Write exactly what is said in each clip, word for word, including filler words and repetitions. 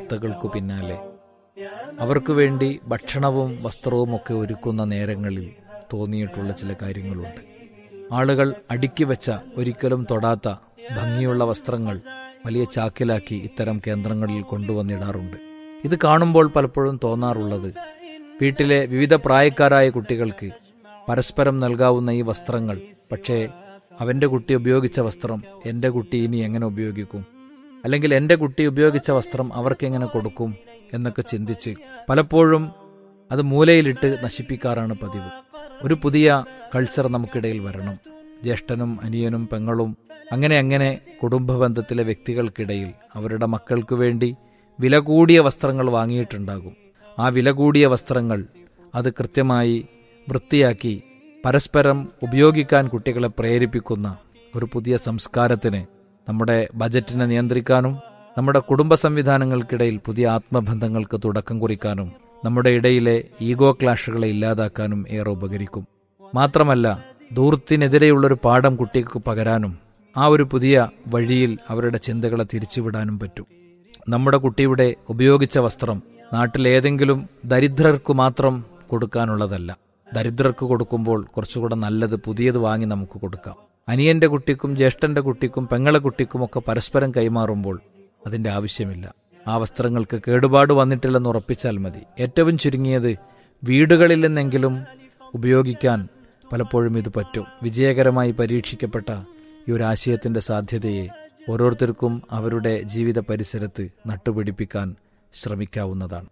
വാർത്തകൾക്കു പിന്നാലെ അവർക്കു വേണ്ടി ഭക്ഷണവും വസ്ത്രവും ഒക്കെ ഒരുക്കുന്ന നേരങ്ങളിൽ തോന്നിയിട്ടുള്ള ചില കാര്യങ്ങളുണ്ട്. ആളുകൾ അടുക്കി വെച്ച, ഒരിക്കലും തൊടാത്ത ഭംഗിയുള്ള വസ്ത്രങ്ങൾ വലിയ ചാക്കിലാക്കി ഇത്തരം കേന്ദ്രങ്ങളിൽ കൊണ്ടുവന്നിടാറുണ്ട്. ഇത് കാണുമ്പോൾ പലപ്പോഴും തോന്നാറുള്ളത്, വീട്ടിലെ വിവിധ പ്രായക്കാരായ കുട്ടികൾക്ക് പരസ്പരം നൽകാവുന്ന ഈ വസ്ത്രങ്ങൾ, പക്ഷേ അവൻ്റെ കുട്ടി ഉപയോഗിച്ച വസ്ത്രം എൻ്റെ കുട്ടി ഇനി എങ്ങനെ ഉപയോഗിക്കും, അല്ലെങ്കിൽ എൻ്റെ കുട്ടി ഉപയോഗിച്ച വസ്ത്രം അവർക്കെങ്ങനെ കൊടുക്കും എന്നൊക്കെ ചിന്തിച്ച് പലപ്പോഴും അത് മൂലയിലിട്ട് നശിപ്പിക്കാറാണ് പതിവ്. ഒരു പുതിയ കൾച്ചർ നമുക്കിടയിൽ വരണം. ജ്യേഷ്ഠനും അനിയനും പെങ്ങളും അങ്ങനെ അങ്ങനെ കുടുംബ ബന്ധത്തിലെ വ്യക്തികൾക്കിടയിൽ അവരുടെ മക്കൾക്ക് വേണ്ടി വില കൂടിയ വസ്ത്രങ്ങൾ വാങ്ങിയിട്ടുണ്ടാകും. ആ വില കൂടിയ വസ്ത്രങ്ങൾ അത് കൃത്യമായി വൃത്തിയാക്കി പരസ്പരം ഉപയോഗിക്കാൻ കുട്ടികളെ പ്രേരിപ്പിക്കുന്ന ഒരു പുതിയ സംസ്കാരത്തിന് നമ്മുടെ ബജറ്റിനെ നിയന്ത്രിക്കാനും നമ്മുടെ കുടുംബ സംവിധാനങ്ങൾക്കിടയിൽ പുതിയ ആത്മബന്ധങ്ങൾക്ക് തുടക്കം കുറിക്കാനും നമ്മുടെ ഇടയിലെ ഈഗോ ക്ലാഷുകളെ ഇല്ലാതാക്കാനും ഏറെ ഉപകരിക്കും. മാത്രമല്ല, ധൂർത്തിനെതിരെയുള്ളൊരു പാഠം കുട്ടിക്ക് പകരാനും ആ ഒരു പുതിയ വഴിയിൽ അവരുടെ ചിന്തകളെ തിരിച്ചുവിടാനും പറ്റും. നമ്മുടെ കുട്ടിയുടെ ഉപയോഗിച്ച വസ്ത്രം നാട്ടിലേതെങ്കിലും ദരിദ്രർക്ക് മാത്രം കൊടുക്കാനുള്ളതല്ല. ദരിദ്രർക്ക് കൊടുക്കുമ്പോൾ കുറച്ചുകൂടെ നല്ലത് പുതിയത് വാങ്ങി നമുക്ക് കൊടുക്കാം. അനിയന്റെ കുട്ടിക്കും ജ്യേഷ്ഠന്റെ കുട്ടിക്കും പെങ്ങളെ കുട്ടിക്കുമൊക്കെ പരസ്പരം കൈമാറുമ്പോൾ അതിന്റെ ആവശ്യമില്ല. ആ വസ്ത്രങ്ങൾക്ക് കേടുപാട് വന്നിട്ടില്ലെന്ന് ഉറപ്പിച്ചാൽ മതി. ഏറ്റവും ചുരുങ്ങിയത് വീടുകളിൽ നിന്നെങ്കിലും ഉപയോഗിക്കാൻ പലപ്പോഴും ഇത് പറ്റും. വിജയകരമായി പരീക്ഷിക്കപ്പെട്ട ഈ ഒരു ആശയത്തിന്റെ സാധ്യതയെ ഓരോരുത്തർക്കും അവരുടെ ജീവിത പരിസരത്ത് നട്ടുപിടിപ്പിക്കാൻ ശ്രമിക്കാവുന്നതാണ്.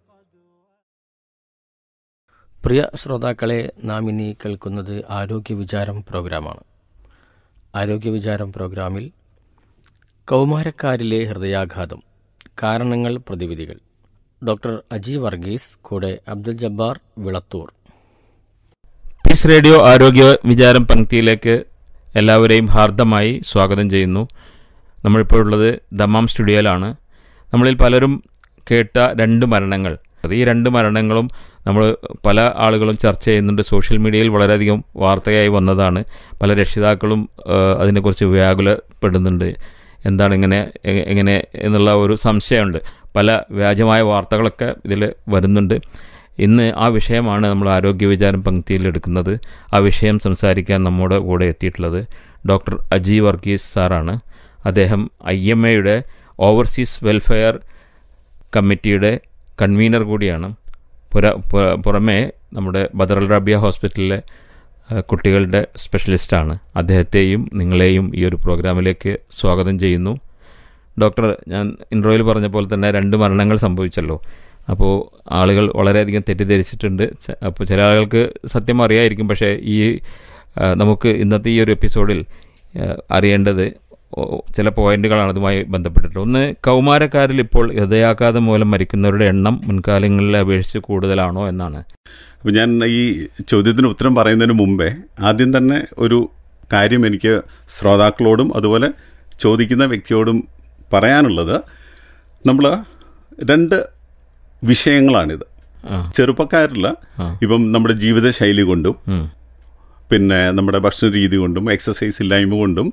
പ്രിയ ശ്രോതാക്കളെ, നാം ഇനി കേൾക്കുന്നത് ആരോഗ്യ വിചാരം പ്രോഗ്രാമാണ്. ആരോഗ്യ വിചാരം പ്രോഗ്രാമിൽ കൗമാരക്കാരിലെ ഹൃദയാഘാതം, കാരണങ്ങൾ, പ്രതിവിധികൾ, ഡോക്ടർ അജി വർഗീസ്, കൂടെ അബ്ദുൽ ജബ്ബാർ വിളത്തൂർ. പീസ് റേഡിയോ ആരോഗ്യ വിചാരം പങ്ക്തിയിലേക്ക് എല്ലാവരെയും ഹാർദമായി സ്വാഗതം ചെയ്യുന്നു. നമ്മളിപ്പോൾ ഉള്ളത് ദമാം സ്റ്റുഡിയോയിലാണ്. നമ്മളിൽ പലരും കേട്ട രണ്ട് മരണങ്ങൾ, ഈ രണ്ട് മരണങ്ങളും നമ്മൾ പല ആളുകളും ചർച്ച ചെയ്യുന്നുണ്ട്. സോഷ്യൽ മീഡിയയിൽ വളരെയധികം വാർത്തയായി വന്നതാണ്. പല രക്ഷിതാക്കളും അതിനെക്കുറിച്ച് വ്യാകുലപ്പെടുന്നുണ്ട്. എന്താണ് ഇങ്ങനെ എങ്ങനെ എന്നുള്ള ഒരു സംശയമുണ്ട്. പല വ്യാജമായ വാർത്തകളൊക്കെ ഇതിൽ വരുന്നുണ്ട്. ഇന്ന് ആ വിഷയമാണ് നമ്മൾ ആരോഗ്യ വിചാരം പങ്ക്തിയിൽ എടുക്കുന്നത്. ആ വിഷയം സംസാരിക്കാൻ നമ്മുടെ കൂടെ എത്തിയിട്ടുള്ളത് ഡോക്ടർ അജി വർഗീസ് സാറാണ്. അദ്ദേഹം ഐ എം എയുടെ ഓവർസീസ് വെൽഫെയർ കമ്മിറ്റിയുടെ കൺവീനർ കൂടിയാണ്. പുര പുറമേ നമ്മുടെ ബദർ റബിയ ഹോസ്പിറ്റലിലെ കുട്ടികളുടെ സ്പെഷ്യലിസ്റ്റാണ്. അദ്ദേഹത്തെയും നിങ്ങളെയും ഈ ഒരു പ്രോഗ്രാമിലേക്ക് സ്വാഗതം ചെയ്യുന്നു. ഡോക്ടർ, ഞാൻ ഇൻട്രോയിൽ പറഞ്ഞ പോലെ തന്നെ രണ്ട് മരണങ്ങൾ സംഭവിച്ചല്ലോ. അപ്പോൾ ആളുകൾ വളരെയധികം തെറ്റിദ്ധരിച്ചിട്ടുണ്ട്. അപ്പോൾ ചില ആളുകൾക്ക് സത്യം അറിയായിരിക്കും. പക്ഷേ ഈ നമുക്ക് ഇന്നത്തെ ഈ ഒരു എപ്പിസോഡിൽ അറിയേണ്ടത് ചില പോയിന്റുകളാണ് അതുമായി ബന്ധപ്പെട്ടിട്ട്. ഒന്ന്, കൗമാരക്കാരിൽ ഇപ്പോൾ ഹൃദയാഘാതം മൂലം മരിക്കുന്നവരുടെ എണ്ണം മുൻകാലങ്ങളിലെ അപേക്ഷിച്ച് കൂടുതലാണോ എന്നാണ്. അപ്പോൾ ഞാൻ ഈ ചോദ്യത്തിന് ഉത്തരം പറയുന്നതിന് മുമ്പേ ആദ്യം തന്നെ ഒരു കാര്യം എനിക്ക് ശ്രോതാക്കളോടും അതുപോലെ ചോദിക്കുന്ന വ്യക്തിയോടും പറയാനുള്ളത്, നമ്മൾ രണ്ട് വിഷയങ്ങളാണിത്. ചെറുപ്പക്കാരിൽ ഇപ്പം നമ്മുടെ ജീവിതശൈലി കൊണ്ടും പിന്നെ നമ്മുടെ ഭക്ഷണ രീതി കൊണ്ടും എക്സസൈസ് ഇല്ലായ്മ കൊണ്ടും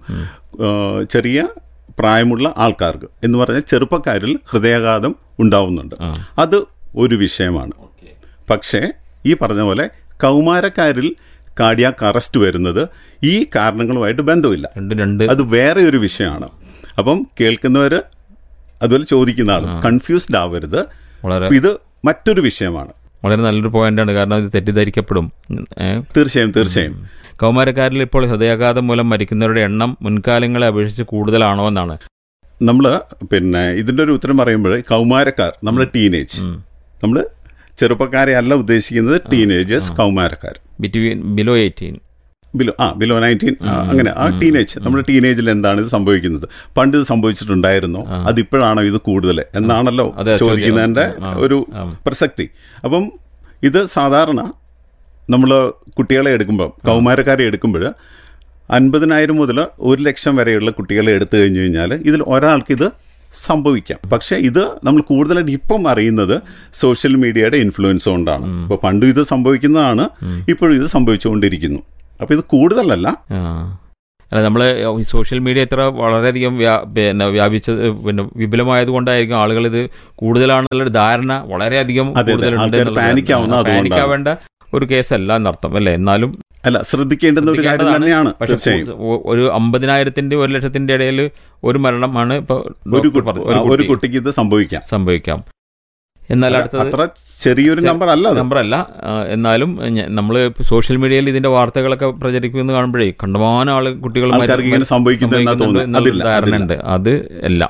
ചെറിയ പ്രായമുള്ള ആൾക്കാർക്ക് എന്ന് പറഞ്ഞാൽ ചെറുപ്പക്കാരിൽ ഹൃദയാഘാതം ഉണ്ടാവുന്നുണ്ട്. അത് ഒരു വിഷയമാണ്. പക്ഷേ ഈ പറഞ്ഞ പോലെ കൗമാരക്കാരിൽ കാർഡിയാക് അറസ്റ്റ് വരുന്നത് ഈ കാരണങ്ങളുമായിട്ട് ബന്ധമില്ല. അത് വേറെ ഒരു വിഷയമാണ്. അപ്പം കേൾക്കുന്നവർ അതുപോലെ ചോദിക്കുന്ന ആളും കൺഫ്യൂസ്ഡ് ആവരുത്. ഇത് മറ്റൊരു വിഷയമാണ്. വളരെ നല്ലൊരു പോയിന്റാണ്. കാരണം ഇത് തെറ്റിദ്ധരിക്കപ്പെടും. തീർച്ചയായും തീർച്ചയായും കൗമാരക്കാരിൽ ഇപ്പോൾ ഹൃദയാഘാതം മൂലം മരിക്കുന്നവരുടെ എണ്ണം മുൻകാലങ്ങളെ അപേക്ഷിച്ച് കൂടുതലാണോ എന്നാണ്. നമ്മൾ പിന്നെ ഇതിൻ്റെ ഒരു ഉത്തരം പറയുമ്പോൾ കൗമാരക്കാർ, നമ്മുടെ ടീനേജ്, നമ്മൾ ചെറുപ്പക്കാരെ അല്ല ഉദ്ദേശിക്കുന്നത്, teenagers, കൗമാരക്കാർ between below eighteen below ആ ബിലോ നയൻറ്റീൻ അങ്ങനെ ആ ടീനേജ്. നമ്മുടെ ടീനേജിൽ എന്താണ് ഇത് സംഭവിക്കുന്നത്? പണ്ട് ഇത് സംഭവിച്ചിട്ടുണ്ടായിരുന്നോ, അതിപ്പോഴാണോ ഇത് കൂടുതൽ എന്നാണല്ലോ ചോദിക്കുന്നതിൻ്റെ ഒരു പ്രസക്തി. അപ്പം ഇത് സാധാരണ നമ്മൾ കുട്ടികളെ എടുക്കുമ്പോൾ, കൗമാരക്കാരെ എടുക്കുമ്പോൾ അൻപതിനായിരം മുതൽ ഒരു ലക്ഷം വരെയുള്ള കുട്ടികളെ എടുത്തു കഴിഞ്ഞു കഴിഞ്ഞാൽ ഇതിൽ ഒരാൾക്കിത് സംഭവിക്കാം. പക്ഷെ ഇത് നമ്മൾ കൂടുതലായിട്ട് ഇപ്പം അറിയുന്നത് സോഷ്യൽ മീഡിയയുടെ ഇൻഫ്ലുവൻസ് കൊണ്ടാണ്. ഇപ്പോൾ പണ്ടും ഇത് സംഭവിക്കുന്നതാണ്, ഇപ്പോഴും ഇത് സംഭവിച്ചുകൊണ്ടിരിക്കുന്നു. അപ്പോൾ ഇത് കൂടുതലല്ല. അല്ല നമ്മൾ ഈ സോഷ്യൽ മീഡിയ ഇത്ര വളരെയധികം വ്യാ പിന്നെ വ്യാപിച്ചത് പിന്നെ വിപുലമായത് കൊണ്ടായിരിക്കും ആളുകൾ ഇത് കൂടുതലാണെന്നുള്ളൊരു ധാരണ വളരെയധികം കൂടുതലുണ്ട്. പാനിക്കാവേണ്ട ഒരു കേസല്ല എന്നർത്ഥം അല്ലേ? എന്നാലും അല്ല, ശ്രദ്ധിക്കേണ്ടുന്ന ഒരു കാര്യം തന്നെയാണ്. പക്ഷേ ഒരു അമ്പതിനായിരത്തിന്റെ ഒരു ലക്ഷത്തിന്റെ ഇടയിൽ ഒരു മരണമാണ് ഇപ്പൊ ഒരു കുട്ടിക്ക് ഇത് സംഭവിക്കാം സംഭവിക്കാം എന്നാൽ അടുത്തത് ചെറിയൊരു നമ്പർ അല്ല നമ്പർ അല്ല എന്നാലും നമ്മൾ സോഷ്യൽ മീഡിയയിൽ ഇതിന്റെ വാർത്തകളൊക്കെ പ്രചരിക്കുന്നത് കാണുമ്പോഴേ കണ്ടമാനം ആള് കുട്ടികൾ സംഭവിക്കുന്നുണ്ട് ധാരണ ഉണ്ട്. അത് അല്ല.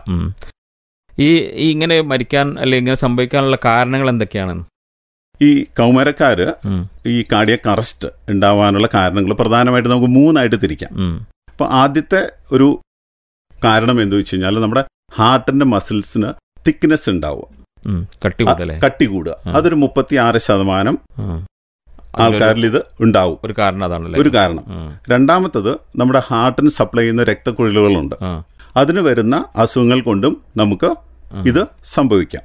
ഈ ഇങ്ങനെ മരിക്കാൻ അല്ലെങ്കിൽ ഇങ്ങനെ സംഭവിക്കാനുള്ള കാരണങ്ങൾ എന്തൊക്കെയാണ്? ഈ കൗമാരക്കാര് ഈ കാർഡിയക് അറസ്റ്റ് ഉണ്ടാവാനുള്ള കാരണങ്ങൾ പ്രധാനമായിട്ട് നമുക്ക് മൂന്നായിട്ട് തിരിക്കാം. അപ്പൊ ആദ്യത്തെ ഒരു കാരണം എന്ത് വെച്ച് കഴിഞ്ഞാൽ നമ്മുടെ ഹാർട്ടിന്റെ മസിൽസിന് തിക്നെസ് ഉണ്ടാവുക, കട്ടി കൂടുക. അതൊരു മുപ്പത്തി ആറ് ശതമാനം ആൾക്കാരിൽ ഇത് ഉണ്ടാവും. ഒരു കാരണം അതാണ് ഒരു കാരണം. രണ്ടാമത്തത് നമ്മുടെ ഹാർട്ടിന് സപ്ലൈ ചെയ്യുന്ന രക്തക്കുഴലുകളുണ്ട്, അതിന് വരുന്ന അസുഖങ്ങൾ കൊണ്ടും നമുക്ക് ഇത് സംഭവിക്കാം.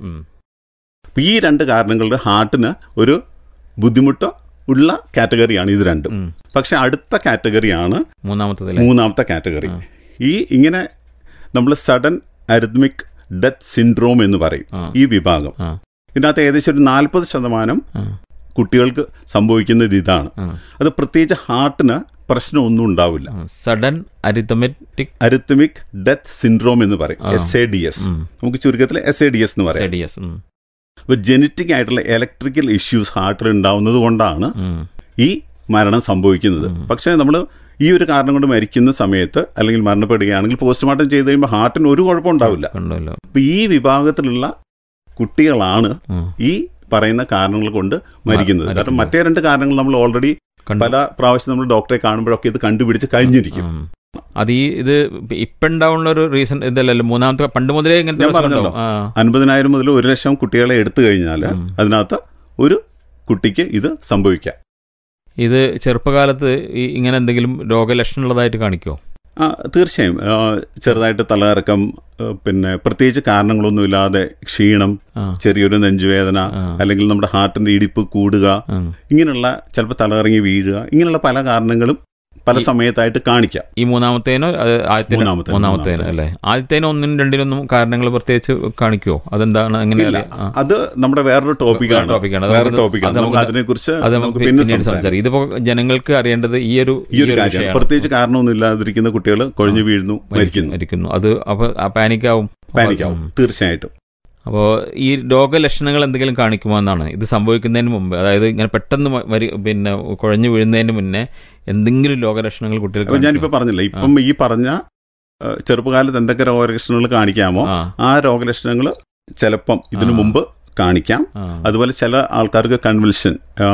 ഈ രണ്ട് കാരണങ്ങളുടെ ഹാർട്ടിന് ഒരു ബുദ്ധിമുട്ട് ഉള്ള കാറ്റഗറിയാണ് ഇത് രണ്ടും. പക്ഷെ അടുത്ത കാറ്റഗറിയാണ് മൂന്നാമത്തെ മൂന്നാമത്തെ കാറ്റഗറി. ഈ ഇങ്ങനെ നമ്മൾ സഡൻ അരിത്മിക് ഡെത്ത് സിൻഡ്രോം എന്ന് പറയും ഈ വിഭാഗം. ഇതിനകത്ത് ഏകദേശം ഒരു നാൽപ്പത് ശതമാനം കുട്ടികൾക്ക് സംഭവിക്കുന്നത് ഇതാണ്. അത് പ്രത്യേകിച്ച് ഹാർട്ടിന് പ്രശ്നമൊന്നും ഉണ്ടാവില്ല. Sudden arithmetic arrhythmic death syndrome എന്ന് പറയും, എസ് എ ഡി എസ്. നമുക്ക് ചുരുക്കത്തിൽ എസ് എ ഡി എസ് എന്ന് പറയാം. അപ്പോൾ ജനറ്റിക് ആയിട്ടുള്ള ഇലക്ട്രിക്കൽ ഇഷ്യൂസ് ഹാർട്ടിൽ ഉണ്ടാവുന്നത് കൊണ്ടാണ് ഈ മരണം സംഭവിക്കുന്നത്. പക്ഷേ നമ്മൾ ഈ ഒരു കാരണം കൊണ്ട് മരിക്കുന്ന സമയത്ത് അല്ലെങ്കിൽ മരണപ്പെടുകയാണെങ്കിൽ പോസ്റ്റ്മോർട്ടം ചെയ്ത് കഴിയുമ്പോൾ ഹാർട്ടിന് ഒരു കുഴപ്പം ഉണ്ടാവില്ല. അപ്പൊ ഈ വിഭാഗത്തിലുള്ള കുട്ടികളാണ് ഈ പറയുന്ന കാരണങ്ങൾ കൊണ്ട് മരിക്കുന്നത്. കാരണം മറ്റേ രണ്ട് കാരണങ്ങൾ നമ്മൾ ഓൾറെഡി പല പ്രാവശ്യം നമ്മൾ ഡോക്ടറെ കാണുമ്പോഴൊക്കെ ഇത് കണ്ടുപിടിച്ച് കഴിഞ്ഞിരിക്കും. അത് ഈ ഇത് ഇപ്പൊ ഉണ്ടാവുന്ന ഒരു റീസൺ ഇതല്ലല്ലോ. മൂന്നാമത്തെ പണ്ട് മുതലേ ഇങ്ങനത്തെ പറഞ്ഞല്ലോ, അൻപതിനായിരം മുതൽ ഒരു ലക്ഷം കുട്ടികളെ എടുത്തു കഴിഞ്ഞാൽ അതിനകത്ത് ഒരു കുട്ടിക്ക് ഇത് സംഭവിക്കാം. ഇത് ചെറുപ്പകാലത്ത് ഈ ഇങ്ങനെ എന്തെങ്കിലും രോഗലക്ഷണം ഉള്ളതായിട്ട് കാണിക്കുമോ? ആ, തീർച്ചയായും. ചെറുതായിട്ട് തലകറക്കം, പിന്നെ പ്രത്യേകിച്ച് കാരണങ്ങളൊന്നുമില്ലാതെ ക്ഷീണം, ചെറിയൊരു നെഞ്ചുവേദന, അല്ലെങ്കിൽ നമ്മുടെ ഹാർട്ടിന്റെ ഇടിപ്പ് കൂടുക, ഇങ്ങനെയുള്ള ചിലപ്പോൾ തലകറങ്ങി വീഴുക, ഇങ്ങനെയുള്ള പല കാരണങ്ങളും പല സമയത്തായിട്ട് കാണിക്കാം. ഈ മൂന്നാമത്തേനോ മൂന്നാമത്തേനോ അല്ലേ? ആദ്യത്തേനോ ഒന്നിനും രണ്ടിനൊന്നും കാരണങ്ങൾ പ്രത്യേകിച്ച് കാണിക്കുമോ? അതെന്താണ്? അങ്ങനെയല്ല, അത് നമ്മുടെ വേറൊരു ടോപ്പിക്കാണ്. അതിനെക്കുറിച്ച് സംസാരിക്കും. ഇതിപ്പോ ജനങ്ങൾക്ക് അറിയേണ്ടത് ഈ ഒരു ഈ ഒരു കാര്യം, പ്രത്യേകിച്ച് കാരണമൊന്നും ഇല്ലാതിരിക്കുന്ന കുട്ടികൾ കൊഴിഞ്ഞു വീഴുന്നു, മരിക്കുന്നു. അത് അപ്പൊ പാനിക്കാവും പാനിക്കാവും തീർച്ചയായിട്ടും. അപ്പോൾ ഈ രോഗലക്ഷണങ്ങൾ എന്തെങ്കിലും കാണിക്കുമോ എന്നാണ് ഇത് സംഭവിക്കുന്നതിന് മുമ്പ്? അതായത് ഇങ്ങനെ പെട്ടെന്ന് പിന്നെ കുഴഞ്ഞു വീഴുന്നതിന് മുന്നേ എന്തെങ്കിലും രോഗലക്ഷണങ്ങൾ കുട്ടികൾക്ക്? ഞാനിപ്പോൾ പറഞ്ഞില്ല, ഇപ്പം ഈ പറഞ്ഞ ചെറുപ്പകാലത്ത് എന്തൊക്കെ രോഗലക്ഷണങ്ങൾ കാണിക്കാമോ ആ രോഗലക്ഷണങ്ങൾ ചിലപ്പം ഇതിനു മുമ്പ് കാണിക്കാം. അതുപോലെ ചില ആൾക്കാർക്ക് കൺവൽഷൻ,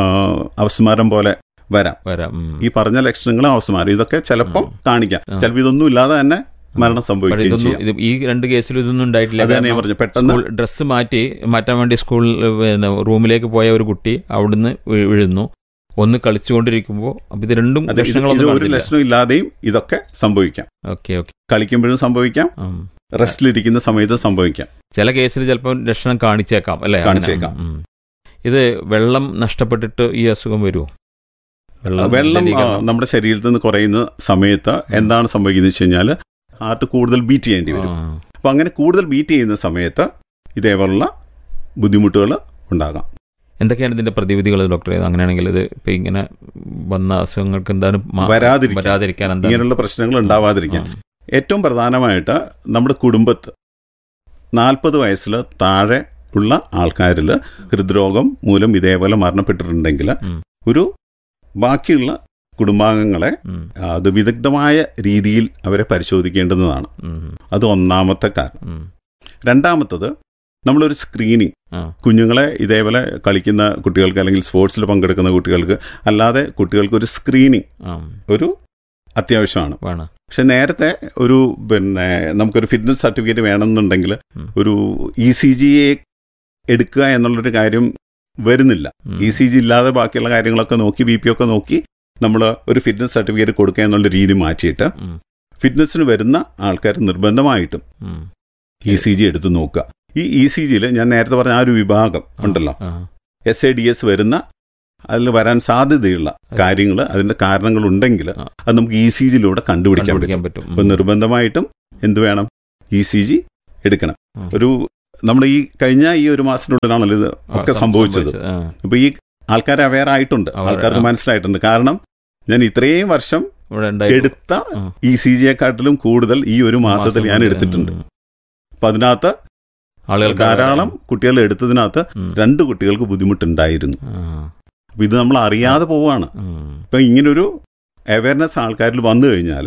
അവസ്മാരം പോലെ വരാം. വരാം ഈ പറഞ്ഞ ലക്ഷണങ്ങൾ അവസ്മാരം ഇതൊക്കെ ചിലപ്പം കാണിക്കാം. ചിലപ്പോൾ ഇതൊന്നും ഇല്ലാതെ തന്നെ മരണം സംഭവിക്കും. ഈ രണ്ട് കേസിലും ഇതൊന്നും ഉണ്ടായിട്ടില്ല. പെട്ടെന്ന് ഡ്രസ്സ് മാറ്റി മാറ്റാൻ വേണ്ടി സ്കൂളിൽ റൂമിലേക്ക് പോയ ഒരു കുട്ടി അവിടുന്ന് വീഴുന്നു, ഒന്ന് കളിച്ചുകൊണ്ടിരിക്കുമ്പോൾ. അപ്പൊ ഇത് രണ്ടും ലക്ഷണങ്ങളൊന്നും ഒരു ലക്ഷണം ഇല്ലാതെയും ഇതൊക്കെ സംഭവിക്കാം. ഓക്കെ ഓക്കെ കളിക്കുമ്പോഴും സംഭവിക്കാം, റെസ്റ്റിലിരിക്കുന്ന സമയത്ത് സംഭവിക്കാം. ചില കേസിൽ ചിലപ്പോൾ ലക്ഷണം കാണിച്ചേക്കാം അല്ലെ? കാണിച്ചേക്കാം. ഇത് വെള്ളം നഷ്ടപ്പെട്ടിട്ട് ഈ അസുഖം വരുമോ? വെള്ളം നമ്മുടെ ശരീരത്തിൽ നിന്ന് കുറയുന്ന സമയത്ത് എന്താണ് സംഭവിക്കുന്നത് വെച്ച് കഴിഞ്ഞാൽ ഹാർട്ട് കൂടുതൽ ബീറ്റ് ചെയ്യേണ്ടി വരും. അപ്പം അങ്ങനെ കൂടുതൽ ബീറ്റ് ചെയ്യുന്ന സമയത്ത് ഇതേപോലുള്ള ബുദ്ധിമുട്ടുകൾ ഉണ്ടാകാം. എന്തൊക്കെയാണ് ഇതിന്റെ പ്രതിവിധികൾ ഡോക്ടറെ? അങ്ങനെയാണെങ്കിൽ ഇത് ഇപ്പം ഇങ്ങനെ വന്ന അസുഖങ്ങൾക്ക് എന്തായാലും വരാതിരിക്കാൻ, ഇങ്ങനെയുള്ള പ്രശ്നങ്ങൾ ഉണ്ടാവാതിരിക്കാൻ ഏറ്റവും പ്രധാനമായിട്ട് നമ്മുടെ കുടുംബത്ത് നാൽപ്പത് വയസ്സിൽ താഴെ ഉള്ള ആൾക്കാരിൽ ഹൃദ്രോഗം മൂലം ഇതേപോലെ മരണപ്പെട്ടിട്ടുണ്ടെങ്കിൽ ഒരു ബാക്കിയുള്ള കുടുംബാംഗങ്ങളെ അത് വിദഗ്ധമായ രീതിയിൽ അവരെ പരിശോധിക്കേണ്ടുന്നതാണ്. അത് ഒന്നാമത്തെ കാരണം. രണ്ടാമത്തത് നമ്മളൊരു സ്ക്രീനിങ്, കുഞ്ഞുങ്ങളെ ഇതേപോലെ കളിക്കുന്ന കുട്ടികൾക്ക് അല്ലെങ്കിൽ സ്പോർട്സിൽ പങ്കെടുക്കുന്ന കുട്ടികൾക്ക് അല്ലാതെ കുട്ടികൾക്ക് ഒരു സ്ക്രീനിങ് ഒരു അത്യാവശ്യമാണ്. പക്ഷെ നേരത്തെ ഒരു പിന്നെ നമുക്കൊരു ഫിറ്റ്നസ് സർട്ടിഫിക്കറ്റ് വേണമെന്നുണ്ടെങ്കിൽ ഒരു ഇ സി ജി എടുക്കുക എന്നുള്ളൊരു കാര്യം വരുന്നില്ല. ഇ സി ജി ഇല്ലാതെ ബാക്കിയുള്ള കാര്യങ്ങളൊക്കെ നോക്കി ബി പി ഒക്കെ നോക്കി നമ്മൾ ഒരു ഫിറ്റ്നസ് സർട്ടിഫിക്കറ്റ് കൊടുക്കുക എന്നുള്ള രീതി മാറ്റിയിട്ട് ഫിറ്റ്നസിന് വരുന്ന ആൾക്കാർ നിർബന്ധമായിട്ടും ഇ സി ജി എടുത്ത് നോക്കുക. ഈ ഇ സി ജിയിൽ ഞാൻ നേരത്തെ പറഞ്ഞ ആ ഒരു വിഭാഗം ഉണ്ടല്ലോ, എസ് എ ഡി എസ് വരുന്ന അതിൽ വരാൻ സാധ്യതയുള്ള കാര്യങ്ങൾ, അതിന്റെ കാരണങ്ങളുണ്ടെങ്കിൽ അത് നമുക്ക് ഇ സി ജിയിലൂടെ കണ്ടുപിടിക്കാൻ പറ്റും. അപ്പൊ നിർബന്ധമായിട്ടും എന്ത് വേണം? ഇ സി ജി എടുക്കണം. ഒരു നമ്മുടെ ഈ കഴിഞ്ഞ ഈ ഒരു മാസത്തിനുള്ളിലാണല്ലോ ഇത് ഒക്കെ സംഭവിച്ചത്. അപ്പൊ ഈ ആൾക്കാർ അവെയർ ആയിട്ടുണ്ട്, ആൾക്കാർക്ക് മനസ്സിലായിട്ടുണ്ട്. കാരണം ഞാൻ ഇത്രയും വർഷം എടുത്ത ഇ സി ജിയെക്കാട്ടിലും കൂടുതൽ ഈ ഒരു മാസത്തിൽ ഞാൻ എടുത്തിട്ടുണ്ട്. അപ്പൊ അതിനകത്ത് ആളുകൾ ധാരാളം കുട്ടികൾ എടുത്തതിനകത്ത് രണ്ട് കുട്ടികൾക്ക് ബുദ്ധിമുട്ടുണ്ടായിരുന്നു. അപ്പൊ ഇത് നമ്മൾ അറിയാതെ പോവാണ്. ഇപ്പൊ ഇങ്ങനൊരു അവയർനെസ് ആൾക്കാരിൽ വന്നു കഴിഞ്ഞാൽ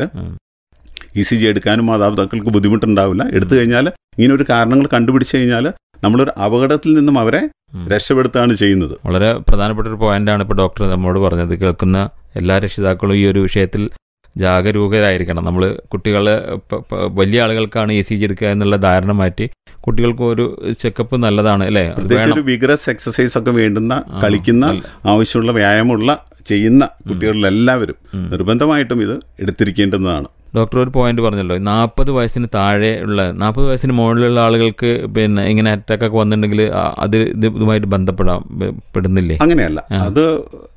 ഇ സി ജി എടുക്കാനും മാതാപിതാക്കൾക്ക് ബുദ്ധിമുട്ടുണ്ടാവില്ല. എടുത്തു കഴിഞ്ഞാൽ ഇങ്ങനെ ഒരു കാരണങ്ങൾ കണ്ടുപിടിച്ചു കഴിഞ്ഞാൽ നമ്മളൊരു അപകടത്തിൽ നിന്നും അവരെ രക്ഷപ്പെടുത്തുകയാണ് ചെയ്യുന്നത്. വളരെ പ്രധാനപ്പെട്ട ഒരു പോയിന്റാണ് ഇപ്പോൾ ഡോക്ടർ നമ്മോട് പറഞ്ഞത്. കേൾക്കുന്ന എല്ലാ രക്ഷിതാക്കളും ഈ ഒരു വിഷയത്തിൽ ജാഗരൂകരായിരിക്കണം. നമ്മൾ കുട്ടികളെ വലിയ ആളുകൾക്കാണ് ഇ സി ജി എടുക്കുക എന്നുള്ള ധാരണ മാറ്റി കുട്ടികൾക്ക് ഒരു ചെക്കപ്പ് നല്ലതാണ് അല്ലേ? പ്രത്യേകിച്ച് ഒരു വിഗ്രസ് എക്സസൈസ് ഒക്കെ വേണ്ടുന്ന, കളിക്കുന്ന, ആവശ്യമുള്ള വ്യായാമമുള്ള ചെയ്യുന്ന കുട്ടികളിലെല്ലാവരും നിർബന്ധമായിട്ടും ഇത് എടുത്തിരിക്കേണ്ടുന്നതാണ്. ഡോക്ടർ ഒരു പോയിന്റ് പറഞ്ഞല്ലോ, നാൽപ്പത് വയസ്സിന് താഴെ ഉള്ള നാൽപ്പത് വയസ്സിന് മുകളിലുള്ള ആളുകൾക്ക് പിന്നെ ഇങ്ങനെ അറ്റാക്ക് ഒക്കെ വന്നിട്ടുണ്ടെങ്കിൽ അത് ഇതുമായിട്ട് ബന്ധപ്പെടാൻ പെടുന്നില്ലേ? അങ്ങനെയല്ല, അത്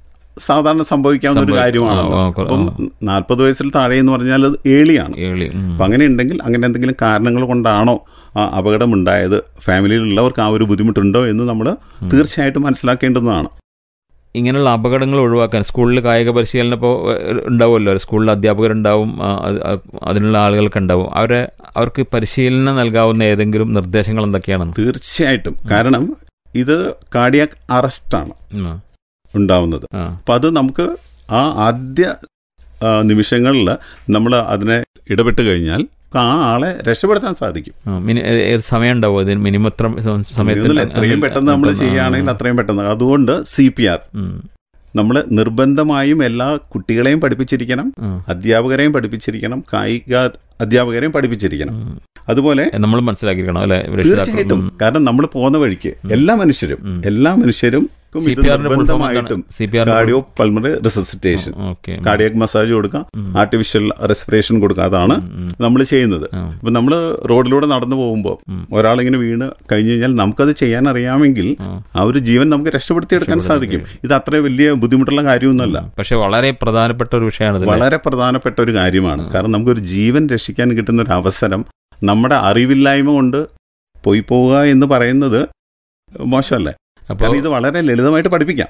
സാധാരണ സംഭവിക്കാവുന്ന ഒരു കാര്യമാണ്. അപ്പം നാൽപ്പത് വയസ്സിൽ താഴെ എന്ന് പറഞ്ഞാൽ അത് ഏളിയാണ്. അപ്പം അങ്ങനെ ഉണ്ടെങ്കിൽ അങ്ങനെ എന്തെങ്കിലും കാരണങ്ങൾ കൊണ്ടാണോ ആ അപകടം ഉണ്ടായത്, ഫാമിലിയിലുള്ളവർക്ക് ആ ഒരു ബുദ്ധിമുട്ടുണ്ടോ എന്ന് നമ്മൾ തീർച്ചയായിട്ടും മനസ്സിലാക്കേണ്ടതാണ്. ഇങ്ങനെയുള്ള അപകടങ്ങൾ ഒഴിവാക്കാൻ സ്കൂളിൽ കായിക പരിശീലനം ഇപ്പോൾ ഉണ്ടാവുമല്ലോ, സ്കൂളിൽ അധ്യാപകരുണ്ടാവും, അതിനുള്ള ആളുകൾക്ക് ഉണ്ടാവും. അവരെ അവർക്ക് പരിശീലനം നൽകാവുന്ന ഏതെങ്കിലും നിർദ്ദേശങ്ങൾ എന്തൊക്കെയാണ്? തീർച്ചയായിട്ടും. കാരണം ഇത് കാർഡിയാക് അറസ്റ്റാണ് ഉണ്ടാവുന്നത്. അപ്പം അത് നമുക്ക് ആ ആദ്യ നിമിഷങ്ങളിൽ നമ്മൾ അതിനെ ഇടപെട്ട് കഴിഞ്ഞാൽ ആ ആളെ രക്ഷപ്പെടുത്താൻ സാധിക്കും. സമയം ഉണ്ടാവും അതിന്? മിനിമം എത്ര സമയത്തിൽ? എത്രയും പെട്ടെന്ന് നമ്മൾ ചെയ്യുകയാണെങ്കിൽ അത്രയും പെട്ടെന്ന്. അതുകൊണ്ട് സി പി ആർ നമ്മൾ നിർബന്ധമായും എല്ലാ കുട്ടികളെയും പഠിപ്പിച്ചിരിക്കണം, അധ്യാപകരെയും പഠിപ്പിച്ചിരിക്കണം, കായിക അധ്യാപകരെയും പഠിപ്പിച്ചിരിക്കണം. അതുപോലെ നമ്മൾ മനസ്സിലാക്കിയിരിക്കണം അല്ലെ? തീർച്ചയായിട്ടും. കാരണം നമ്മൾ പോകുന്ന വഴിക്ക് എല്ലാ മനുഷ്യരും എല്ലാ മനുഷ്യരും നിർബന്ധമായിട്ടും cardio pulmonary resuscitation, cardiac massage കൊടുക്കാം, ആർട്ടിഫിഷ്യൽ റെസ്പിറേഷൻ കൊടുക്കാം. അതാണ് നമ്മൾ ചെയ്യുന്നത്. അപ്പൊ നമ്മൾ റോഡിലൂടെ നടന്നു പോകുമ്പോൾ ഒരാളിങ്ങനെ വീണ് കഴിഞ്ഞു കഴിഞ്ഞാൽ നമുക്കത് ചെയ്യാൻ അറിയാമെങ്കിൽ ആ ഒരു ജീവൻ നമുക്ക് രക്ഷപ്പെടുത്തിയെടുക്കാൻ സാധിക്കും. ഇത് അത്ര വലിയ ബുദ്ധിമുട്ടുള്ള കാര്യമൊന്നുമല്ല. പക്ഷെ വളരെ പ്രധാനപ്പെട്ട ഒരു വിഷയമാണ്. വളരെ പ്രധാനപ്പെട്ട ഒരു കാര്യമാണ്. കാരണം നമുക്കൊരു ജീവൻ രക്ഷിക്കാൻ കിട്ടുന്ന ഒരു അവസരം നമ്മുടെ അറിവില്ലായ്മ കൊണ്ട് പോയി പോവുക എന്ന് പറയുന്നത് മോശമല്ലേ? അപ്പോൾ ഇത് വളരെ ലളിതമായിട്ട് പഠിപ്പിക്കാം.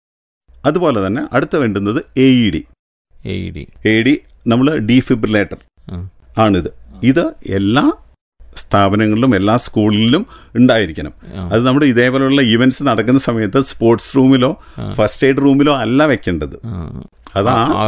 അതുപോലെ തന്നെ അടുത്ത വേണ്ടുന്നത് A E D. A E D A D നമ്മൾ ഡീഫിബ്രിലേറ്റർ ആണിത്. ഇത് എല്ലാ സ്ഥാപനങ്ങളിലും എല്ലാ സ്കൂളിലും ഉണ്ടായിരിക്കണം. അത് നമ്മുടെ ഇതേപോലെയുള്ള ഈവൻറ്റ്സ് നടക്കുന്ന സമയത്ത് സ്പോർട്സ് റൂമിലോ ഫസ്റ്റ് എയ്ഡ് റൂമിലോ അല്ല വെക്കേണ്ടത്. അത്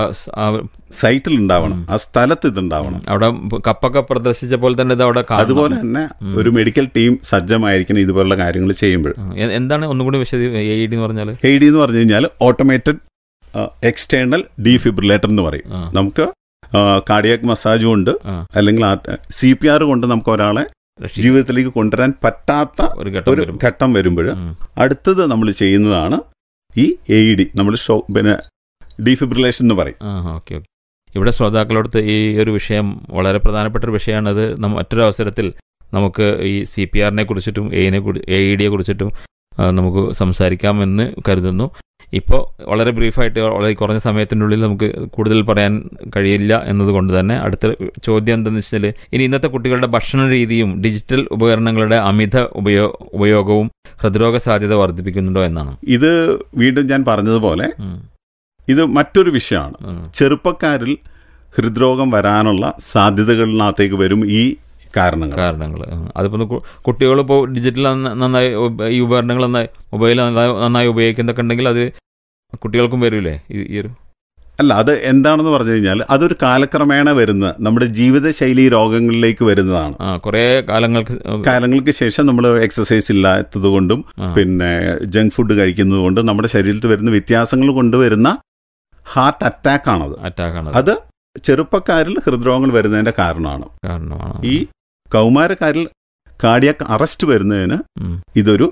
ആ സൈറ്റിൽ ഉണ്ടാവണം, ആ സ്ഥലത്ത് ഇതുണ്ടാവണം. അവിടെ കപ്പൊക്കെ പ്രദർശിച്ച പോലെ തന്നെ ഇത് അവിടെ അതുപോലെ തന്നെ ഒരു മെഡിക്കൽ ടീം സജ്ജമായിരിക്കണം ഇതുപോലുള്ള കാര്യങ്ങൾ ചെയ്യുമ്പോൾ. എന്താണ് ഒന്നുകൂടി വിശദീകരിക്കുക എ ഇ ഡി എന്ന് പറഞ്ഞാൽ? എ ഇ ഡി എന്ന് പറഞ്ഞു കഴിഞ്ഞാൽ ഓട്ടോമേറ്റഡ് എക്സ്റ്റേണൽ ഡീഫിബ്രിലേറ്റർ എന്ന് പറയും. നമുക്ക് കാർഡിയാക് മസാജ് കൊണ്ട് അല്ലെങ്കിൽ സി പി ആർ കൊണ്ട് നമുക്ക് ഒരാളെ ജീവിതത്തിലേക്ക് കൊണ്ടുവരാൻ പറ്റാത്ത ഒരു ഘട്ടം വരുമ്പോൾ അടുത്തത് നമ്മൾ ചെയ്യുന്നതാണ് ഈ എ ഇ ഡി, നമ്മൾ ഷോ പിന്നെ ഡീഫിബ്രിലേഷൻ എന്ന് പറയും. ഓക്കെ ഓക്കെ ഇവിടെ ശ്രോതാക്കളോടത്ത് ഈ ഒരു വിഷയം വളരെ പ്രധാനപ്പെട്ട ഒരു വിഷയമാണ്. അത് മറ്റൊരു അവസരത്തിൽ നമുക്ക് ഈ സി പി ആറിനെ കുറിച്ചിട്ടും എനെ എ ഇ ഡിയെ കുറിച്ചിട്ടും നമുക്ക് സംസാരിക്കാമെന്ന് കരുതുന്നു. ഇപ്പോൾ വളരെ ബ്രീഫായിട്ട് വളരെ കുറഞ്ഞ സമയത്തിനുള്ളിൽ നമുക്ക് കൂടുതൽ പറയാൻ കഴിയില്ല എന്നതുകൊണ്ട് തന്നെ അടുത്ത ചോദ്യം എന്താണെന്ന് വെച്ചാൽ, ഇനി ഇന്നത്തെ കുട്ടികളുടെ ഭക്ഷണ രീതിയും ഡിജിറ്റൽ ഉപകരണങ്ങളുടെ അമിത ഉപയോ ഉപയോഗവും ഹൃദ്രോഗ സാധ്യത വർദ്ധിപ്പിക്കുന്നുണ്ടോ എന്നാണ്. ഇത് വീണ്ടും ഞാൻ പറഞ്ഞതുപോലെ ഇത് മറ്റൊരു വിഷയമാണ്. ചെറുപ്പക്കാരിൽ ഹൃദ്രോഗം വരാനുള്ള സാധ്യതകളിനകത്തേക്ക് വരും ഈ കാരണങ്ങൾ കാരണങ്ങൾ അതിപ്പോൾ കുട്ടികൾ ഇപ്പോൾ ഡിജിറ്റൽ നന്നായി ഈ ഉപകരണങ്ങൾ നന്നായി മൊബൈൽ നന്നായി നന്നായി ഉപയോഗിക്കുന്നൊക്കെ ഉണ്ടെങ്കിൽ അത് കുട്ടികൾക്കും വരില്ലേ ഈ ഒരു? അല്ല, അത് എന്താണെന്ന് പറഞ്ഞു കഴിഞ്ഞാൽ അതൊരു കാലക്രമേണ വരുന്ന നമ്മുടെ ജീവിതശൈലി രോഗങ്ങളിലേക്ക് വരുന്നതാണ്. കുറേ കാലങ്ങൾക്ക് കാലങ്ങൾക്ക് ശേഷം നമ്മൾ എക്സസൈസ് ഇല്ലാത്തത് കൊണ്ടും പിന്നെ ജങ്ക് ഫുഡ് കഴിക്കുന്നത് കൊണ്ടും നമ്മുടെ ശരീരത്തിൽ വരുന്ന വ്യത്യാസങ്ങൾ കൊണ്ടുവരുന്ന ഹാർട്ട് അറ്റാക്ക് ആണത്. അറ്റാക്കാണ് അത് ചെറുപ്പക്കാരിൽ ഹൃദ്രോഗങ്ങൾ വരുന്നതിന്റെ കാരണമാണ്. കാരണമാണ് ഈ കൗമാരക്കാരിൽ കാർഡിയാക് അറസ്റ്റ് വരുന്നതിന് ഇതൊരു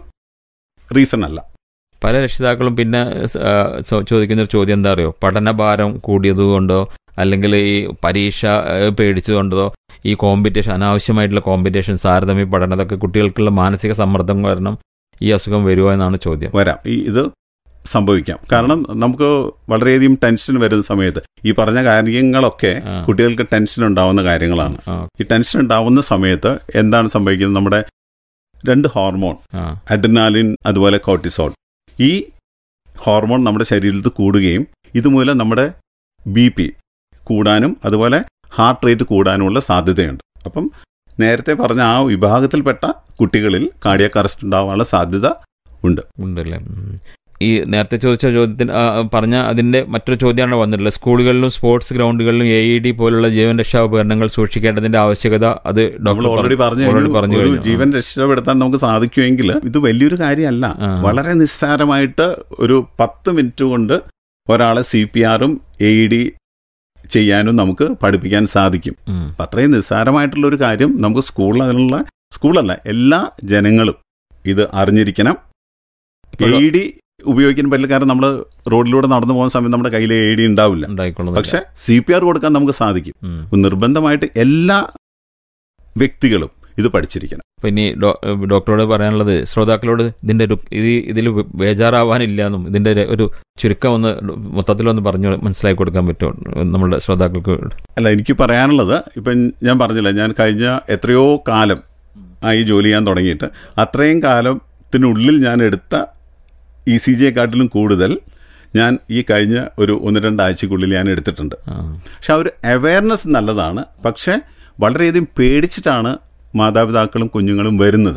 റീസൺ അല്ല. പല രക്ഷിതാക്കളും പിന്നെ ചോദിക്കുന്നൊരു ചോദ്യം എന്താ അറിയോ, പഠനഭാരം കൂടിയതുകൊണ്ടോ അല്ലെങ്കിൽ ഈ പരീക്ഷ പേടിച്ചതുകൊണ്ടോ ഈ കോമ്പറ്റീഷൻ അനാവശ്യമായിട്ടുള്ള കോമ്പറ്റീഷൻ താരതമ്യ പഠനം അതൊക്കെ കുട്ടികൾക്കുള്ള മാനസിക സമ്മർദ്ദം കാരണം ഈ അസുഖം വരുമോ എന്നാണ് ചോദ്യം. വരാം. ഈ ഇത് സംഭവിക്കാം. കാരണം നമുക്ക് വളരെയധികം ടെൻഷൻ വരുന്ന സമയത്ത് ഈ പറഞ്ഞ കാര്യങ്ങളൊക്കെ കുട്ടികൾക്ക് ടെൻഷൻ ഉണ്ടാവുന്ന കാര്യങ്ങളാണ്. ഈ ടെൻഷൻ ഉണ്ടാവുന്ന സമയത്ത് എന്താണ് സംഭവിക്കുന്നത്? നമ്മുടെ രണ്ട് ഹോർമോൺ, അഡ്രിനാലിൻ അതുപോലെ കോർട്ടിസോൾ, ഈ ഹോർമോൺ നമ്മുടെ ശരീരത്തിൽ കൂടുകയും ഇതുമൂലം നമ്മുടെ ബി പി കൂടാനും അതുപോലെ ഹാർട്ട് റേറ്റ് കൂടാനുമുള്ള സാധ്യതയുണ്ട്. അപ്പം നേരത്തെ പറഞ്ഞ ആ വിഭാഗത്തിൽപ്പെട്ട കുട്ടികളിൽ കാർഡിയാക് അറസ്റ്റ് ഉണ്ടാവാനുള്ള സാധ്യത ഉണ്ട് ഉണ്ടല്ലേ. ഈ നേരത്തെ ചോദിച്ച ചോദ്യത്തിന് പറഞ്ഞ അതിന്റെ മറ്റൊരു ചോദ്യമാണ് വന്നിട്ടുള്ളത്. സ്കൂളുകളിലും സ്പോർട്സ് ഗ്രൗണ്ടുകളിലും എ ഇ ഡി പോലുള്ള ജീവൻ രക്ഷാ ഉപകരണങ്ങൾ സൂക്ഷിക്കേണ്ടതിന്റെ ആവശ്യകത അത് ഡോക്ടർ ഓൾറെഡി പറഞ്ഞു. ജീവൻ രക്ഷപ്പെടുത്താൻ നമുക്ക് സാധിക്കുമെങ്കിൽ ഇത് വലിയൊരു കാര്യമല്ല. വളരെ നിസ്സാരമായിട്ട് ഒരു പത്ത് മിനിറ്റ് കൊണ്ട് ഒരാളെ സി പി ആറും എ ഇ ഡി ചെയ്യാനും നമുക്ക് പഠിപ്പിക്കാൻ സാധിക്കും. അപ്പം അത്രയും നിസ്സാരമായിട്ടുള്ള ഒരു കാര്യം നമുക്ക് സ്കൂളിൽ അതിനുള്ള സ്കൂളല്ല എല്ലാ ജനങ്ങളും ഇത് അറിഞ്ഞിരിക്കണം. എ ഇ ഡി ഉപയോഗിക്കാൻ പറ്റില്ല. കാരണം നമ്മൾ റോഡിലൂടെ നടന്നു പോകുന്ന സമയത്ത് നമ്മുടെ കയ്യിൽ എ ഡി ഉണ്ടാവില്ല. പക്ഷെ സി പി ആർ കൊടുക്കാൻ നമുക്ക് സാധിക്കും. നിർബന്ധമായിട്ട് എല്ലാ വ്യക്തികളും ഇത് പഠിച്ചിരിക്കണം. പിന്നെ ഡോക്ടറോട് പറയാനുള്ളത്, ശ്രോതാക്കളോട് ഇതിന്റെ ഒരു ഇത് ഇതിൽ ബേജാറാവാനില്ല എന്നും ഇതിന്റെ ഒരു ചുരുക്കം ഒന്ന് മൊത്തത്തിലൊന്ന് പറഞ്ഞു മനസ്സിലാക്കി കൊടുക്കാൻ പറ്റുമോ നമ്മളുടെ ശ്രോതാക്കൾക്ക്? അല്ല, എനിക്ക് പറയാനുള്ളത് ഇപ്പം ഞാൻ പറഞ്ഞില്ല, ഞാൻ കഴിഞ്ഞ എത്രയോ കാലം ആയി ജോലി ചെയ്യാൻ തുടങ്ങിയിട്ട് അത്രയും കാലത്തിനുള്ളിൽ ഞാൻ എടുത്ത ഇ സി ജിയെക്കാട്ടിലും കൂടുതൽ ഞാൻ ഈ കഴിഞ്ഞ ഒരു ഒന്ന് രണ്ടാഴ്ചക്കുള്ളിൽ ഞാൻ എടുത്തിട്ടുണ്ട്. പക്ഷെ ആ ഒരു അവയർനെസ് നല്ലതാണ്. പക്ഷെ വളരെയധികം പേടിച്ചിട്ടാണ് മാതാപിതാക്കളും കുഞ്ഞുങ്ങളും വരുന്നത്.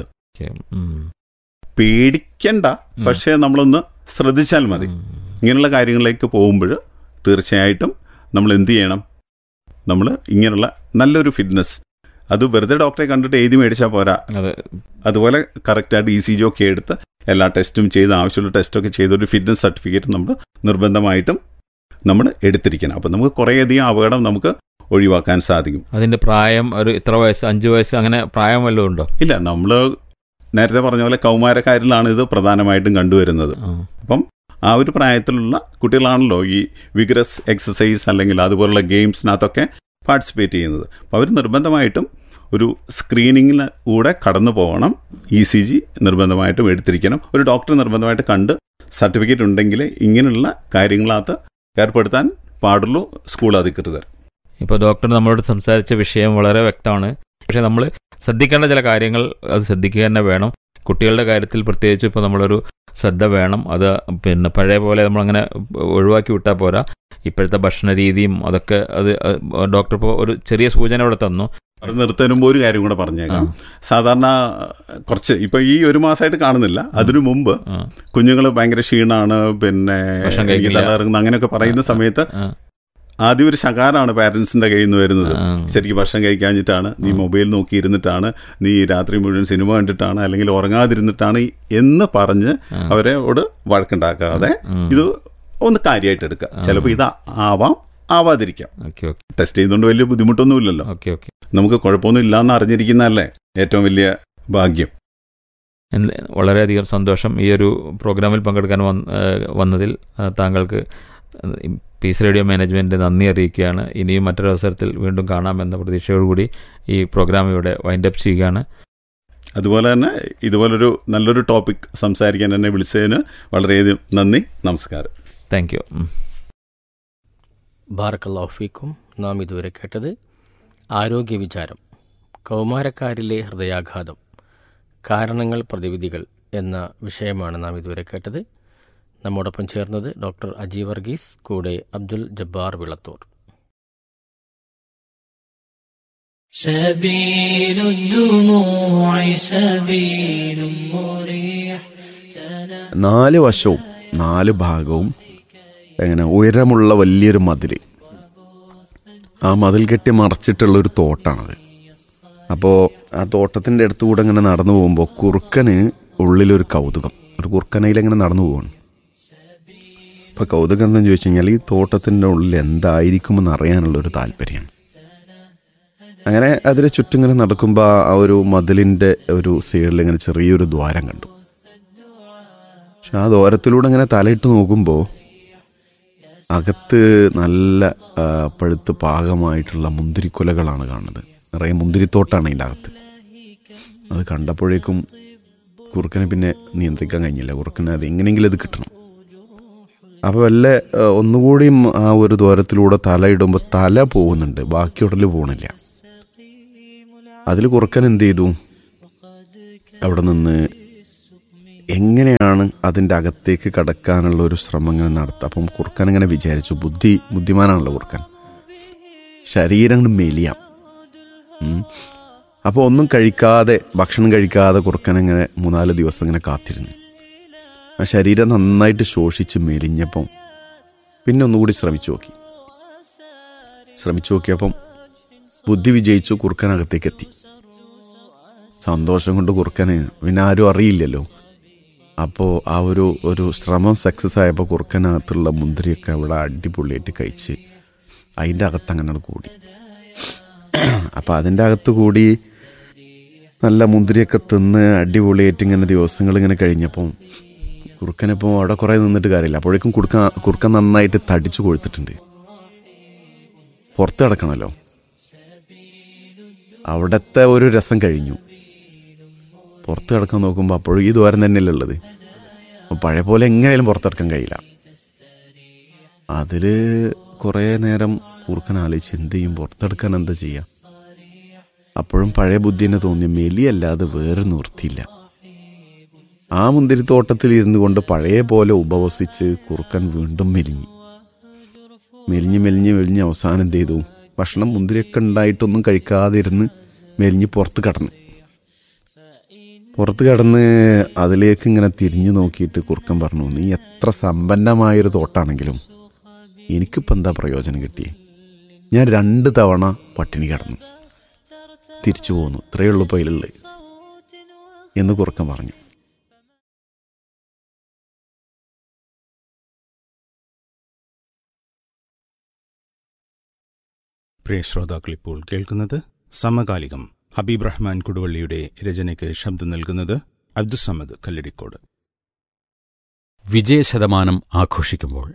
പേടിക്കണ്ട, പക്ഷേ നമ്മളൊന്ന് ശ്രദ്ധിച്ചാൽ മതി. ഇങ്ങനെയുള്ള കാര്യങ്ങളിലേക്ക് പോകുമ്പോൾ തീർച്ചയായിട്ടും നമ്മൾ എന്ത് ചെയ്യണം? നമ്മൾ ഇങ്ങനെയുള്ള നല്ലൊരു ഫിറ്റ്നസ്, അത് വെറുതെ ഡോക്ടറെ കണ്ടിട്ട് എഴുതി മേടിച്ചാൽ പോരാ. അതുപോലെ കറക്റ്റായിട്ട് ഇ സി ജി ഒക്കെ എടുത്ത് എല്ലാ ടെസ്റ്റും ചെയ്ത് ആവശ്യമുള്ള ടെസ്റ്റൊക്കെ ചെയ്തൊരു ഫിറ്റ്നസ് സർട്ടിഫിക്കറ്റ് നമ്മൾ നിർബന്ധമായിട്ടും നമ്മൾ എടുത്തിരിക്കണം. അപ്പം നമുക്ക് കുറേയധികം അപകടം നമുക്ക് ഒഴിവാക്കാൻ സാധിക്കും. അതിന്റെ പ്രായം ഒരു ഇത്ര വയസ്സ്, അഞ്ച് വയസ്സ്, അങ്ങനെ പ്രായം വല്ലതും ഉണ്ടോ? ഇല്ല, നമ്മൾ നേരത്തെ പറഞ്ഞ പോലെ കൗമാരക്കാരിലാണ് ഇത് പ്രധാനമായിട്ടും കണ്ടുവരുന്നത്. അപ്പം ആ ഒരു പ്രായത്തിലുള്ള കുട്ടികളാണല്ലോ ഈ വിഗ്രസ് എക്സസൈസ് അല്ലെങ്കിൽ അതുപോലുള്ള ഗെയിംസിനകത്തൊക്കെ പാർട്ടിസിപ്പേറ്റ് ചെയ്യുന്നത്. അപ്പോൾ അവർ നിർബന്ധമായിട്ടും ഒരു സ്ക്രീനിങ്ങിന് കൂടെ കടന്നു പോകണം. ഇ സി ജി നിർബന്ധമായിട്ടും എടുത്തിരിക്കണം. ഒരു ഡോക്ടറെ നിർബന്ധമായിട്ട് കണ്ട് സർട്ടിഫിക്കറ്റ് ഉണ്ടെങ്കിൽ ഇങ്ങനെയുള്ള കാര്യങ്ങളകത്ത് ഏർപ്പെടുത്താൻ പാടുള്ളൂ സ്കൂൾ അധികൃതർ. ഇപ്പോൾ ഡോക്ടർ നമ്മളോട് സംസാരിച്ച വിഷയം വളരെ വ്യക്തമാണ്. പക്ഷേ നമ്മൾ ശ്രദ്ധിക്കേണ്ട ചില കാര്യങ്ങൾ അത് ശ്രദ്ധിക്കുക തന്നെ വേണം. കുട്ടികളുടെ കാര്യത്തിൽ പ്രത്യേകിച്ച് ഇപ്പോൾ നമ്മളൊരു ശ്രദ്ധ വേണം. അത് പിന്നെ പഴയ പോലെ നമ്മളങ്ങനെ ഒഴിവാക്കി വിട്ടാൽ പോരാ. ഇപ്പോഴത്തെ ഭക്ഷണ രീതിയും അതൊക്കെ അത് ഡോക്ടർ ഇപ്പോൾ ഒരു ചെറിയ സൂചന ഇവിടെ തന്നു. അത് നിർത്തുമ്പോൾ ഒരു കാര്യം കൂടെ പറഞ്ഞേക്കാം. സാധാരണ കുറച്ച് ഇപ്പൊ ഈ ഒരു മാസമായിട്ട് കാണുന്നില്ല, അതിനു മുമ്പ് കുഞ്ഞുങ്ങൾ ഭയങ്കര ക്ഷീണാണ്, പിന്നെ തലകറങ്ങുന്ന അങ്ങനെയൊക്കെ പറയുന്ന സമയത്ത് ആദ്യം ഒരു ശകാരമാണ് പാരന്റ്സിന്റെ കയ്യിൽ നിന്ന് വരുന്നത്. ശരിക്കും ഭക്ഷണം കഴിക്കാഞ്ഞിട്ടാണ്, നീ മൊബൈൽ നോക്കിയിരുന്നിട്ടാണ്, നീ രാത്രി മുഴുവൻ സിനിമ കണ്ടിട്ടാണ്, അല്ലെങ്കിൽ ഉറങ്ങാതിരുന്നിട്ടാണ് എന്ന് പറഞ്ഞ് അവരോട് വഴക്കുണ്ടാക്കാതെ ഇത് ഒന്ന് കാര്യമായിട്ട് എടുക്കുക. ചിലപ്പോൾ ഇത് ആവാം, ആവാതിരിക്കാം. ടെസ്റ്റ് ചെയ്യുന്നതുകൊണ്ട് വലിയ ബുദ്ധിമുട്ടൊന്നുമില്ലല്ലോ. നമുക്ക് കുഴപ്പമൊന്നും ഇല്ലാന്ന് അറിഞ്ഞിരിക്കുന്നതല്ലേ ഏറ്റവും വലിയ ഭാഗ്യം. വളരെയധികം സന്തോഷം ഈ ഒരു പ്രോഗ്രാമിൽ പങ്കെടുക്കാൻ വന്നതിൽ താങ്കൾക്ക് പീസ് റേഡിയോ മാനേജ്മെൻറ്റ് നന്ദി അറിയിക്കുകയാണ്. ഇനിയും മറ്റൊരു അവസരത്തിൽ വീണ്ടും കാണാമെന്ന പ്രതീക്ഷയോടുകൂടി ഈ പ്രോഗ്രാം ഇവിടെ വൈൻഡപ്പ് ചെയ്യുകയാണ്. അതുപോലെ തന്നെ ഇതുപോലൊരു നല്ലൊരു ടോപ്പിക് സംസാരിക്കാൻ എന്നെ വിളിച്ചതിന് വളരെയധികം നന്ദി. നമസ്കാരം. Thank you. ബാറക്കല്ലാഹു ഫീക്കും. നാം ഇതുവരെ കേട്ടത് ആരോഗ്യ വിചാരം, കൗമാരക്കാരിലെ ഹൃദയാഘാതം, കാരണങ്ങൾ പ്രതിവിധികൾ എന്ന വിഷയമാണ് നാം ഇതുവരെ കേട്ടത്. നമ്മോടൊപ്പം ചേർന്നത് ഡോക്ടർ അജി വർഗീസ്, കൂടെ അബ്ദുൽ ജബ്ബാർ വിളത്തൂർ. നാല് വശവും നാല് ഭാഗവും എങ്ങനെ ഉയരമുള്ള വലിയൊരു മതിൽ, ആ മതിൽ കെട്ടി മറച്ചിട്ടുള്ളൊരു തോട്ടാണത്. അപ്പോൾ ആ തോട്ടത്തിൻ്റെ അടുത്തുകൂടെ ഇങ്ങനെ നടന്നു പോകുമ്പോൾ കുറുക്കന് ഉള്ളിലൊരു കൗതുകം, ഒരു കുറുക്കനയിലെങ്ങനെ നടന്നു പോവാണ്. ഇപ്പോൾ കൗതുകം എന്താണെന്ന് ചോദിച്ചു കഴിഞ്ഞാൽ ഈ തോട്ടത്തിൻ്റെ ഉള്ളിൽ എന്തായിരിക്കുമെന്ന് അറിയാനുള്ളൊരു താല്പര്യമാണ്. അങ്ങനെ അതിന് ചുറ്റും ഇങ്ങനെ നടക്കുമ്പോൾ ആ ഒരു മതിലിൻ്റെ ഒരു സൈഡിൽ ഇങ്ങനെ ചെറിയൊരു ദ്വാരം കണ്ടു. പക്ഷെ ആ ദ്വാരത്തിലൂടെ ഇങ്ങനെ തലയിട്ട് നോക്കുമ്പോൾ അകത്ത് നല്ല പഴുത്ത് പാകമായിട്ടുള്ള മുന്തിരിക്കുലകളാണ് കാണുന്നത്. നിറയെ മുന്തിരിത്തോട്ടാണ് അതിൻ്റെ അകത്ത്. അത് കണ്ടപ്പോഴേക്കും കുറുക്കനെ പിന്നെ നിയന്ത്രിക്കാൻ കഴിഞ്ഞില്ല. കുറുക്കനെ അത് എങ്ങനെയെങ്കിലും അത് കിട്ടണം. അപ്പോൾ വല്ല ഏഹ്, ഒന്നുകൂടിയും ആ ഒരു ദ്വാരത്തിലൂടെ തല ഇടുമ്പോൾ തല പോകുന്നുണ്ട്, ബാക്കി ഉടല് പോകണില്ല. അതിൽ കുറുക്കൻ എന്ത് ചെയ്തു? അവിടെ നിന്ന് എങ്ങനെയാണ് അതിൻ്റെ അകത്തേക്ക് കടക്കാനുള്ള ഒരു ശ്രമം ഇങ്ങനെ നടത്തുക. അപ്പം കുറുക്കൻ ഇങ്ങനെ വിചാരിച്ചു, ബുദ്ധി ബുദ്ധിമാനാണല്ലോ കുറുക്കൻ, ശരീരം കൊണ്ട് മെലിയാം. അപ്പോൾ ഒന്നും കഴിക്കാതെ, ഭക്ഷണം കഴിക്കാതെ കുറുക്കൻ ഇങ്ങനെ മൂന്നാല് ദിവസം ഇങ്ങനെ കാത്തിരുന്നു. ആ ശരീരം നന്നായിട്ട് ശോഷിച്ച് മെലിഞ്ഞപ്പം പിന്നെ ഒന്നുകൂടി ശ്രമിച്ചു നോക്കി. ശ്രമിച്ചു നോക്കിയപ്പം ബുദ്ധി വിജയിച്ചു, കുറുക്കനകത്തേക്ക് എത്തി. സന്തോഷം കൊണ്ട് കുറുക്കന് പിന്നെ ആരും അറിയില്ലല്ലോ. അപ്പോൾ ആ ഒരു ഒരു ശ്രമം സക്സസ് ആയപ്പോൾ കുറുക്കനകത്തുള്ള മുന്തിരിയൊക്കെ അവിടെ അടിപൊളിയായിട്ട് കഴിച്ച് അതിൻ്റെ അകത്ത് അങ്ങനെ കൂടി. അപ്പം അതിൻ്റെ അകത്ത് കൂടി നല്ല മുന്തിരിയൊക്കെ തിന്ന് അടിപൊളിയായിട്ട് ഇങ്ങനെ ദിവസങ്ങൾ ഇങ്ങനെ കഴിഞ്ഞപ്പം കുറുക്കനിപ്പോൾ അവിടെ കുറേ നിന്നിട്ട് കാര്യമില്ല. അപ്പോഴേക്കും കുറുക്ക കുറുക്കൻ നന്നായിട്ട് തടിച്ചു കൊഴുത്തിട്ടുണ്ട്. പുറത്ത് കിടക്കണമല്ലോ. അവിടുത്തെ ഒരു രസം കഴിഞ്ഞു. പുറത്ത് കിടക്കാൻ നോക്കുമ്പോൾ അപ്പോഴും ഈ ദ്വാരം തന്നെയല്ലേ ഉള്ളത്. പഴയ പോലെ എങ്ങനെയാലും പുറത്തിറക്കാൻ കഴിയില്ല. അതിൽ കുറേ നേരം കുറുക്കൻ ആലോചിച്ച് എന്ത് ചെയ്യും, പുറത്തെടുക്കാൻ എന്താ ചെയ്യുക. അപ്പോഴും പഴയ ബുദ്ധി തന്നെ തോന്നി, മെലിയല്ലാതെ വേറെ നിവൃത്തിയില്ല. ആ മുന്തിരിത്തോട്ടത്തിൽ ഇരുന്നു കൊണ്ട് പഴയ പോലെ ഉപവസിച്ച് കുറുക്കൻ വീണ്ടും മെലിഞ്ഞു മെലിഞ്ഞ് മെലിഞ്ഞ് മെലിഞ്ഞ് അവസാനം എന്ത് ചെയ്തു, ഭക്ഷണം മുന്തിരിയൊക്കെ ഉണ്ടായിട്ടൊന്നും കഴിക്കാതെ ഇരുന്ന് മെലിഞ്ഞ് പുറത്ത് കടന്നു. പുറത്ത് കടന്ന് അതിലേക്ക് ഇങ്ങനെ തിരിഞ്ഞു നോക്കിയിട്ട് കുറുക്കൻ പറഞ്ഞു, നീ എത്ര സമ്പന്നമായൊരു തോട്ടാണെങ്കിലും എനിക്കിപ്പോൾ എന്താ പ്രയോജനം കിട്ടിയേ? ഞാൻ രണ്ട് തവണ പട്ടിണി കിടന്നു, തിരിച്ചു പോന്നു, ഇത്രയേ ഉള്ളൂ പൈലുള്ളത് എന്ന് കുറുക്കൻ പറഞ്ഞു. പ്രിയ ശ്രോതാക്കൾ, ഇപ്പോൾ കേൾക്കുന്നത് സമകാലികം. ഹബീബ് റഹ്മാൻ കുടുവള്ളിയുടെ രചനയ്ക്ക് ശബ്ദം നൽകുന്നത് അബ്ദുസമദ് കല്ലടിക്കോട്. വിജയശതമാനം ആഘോഷിക്കുമ്പോൾ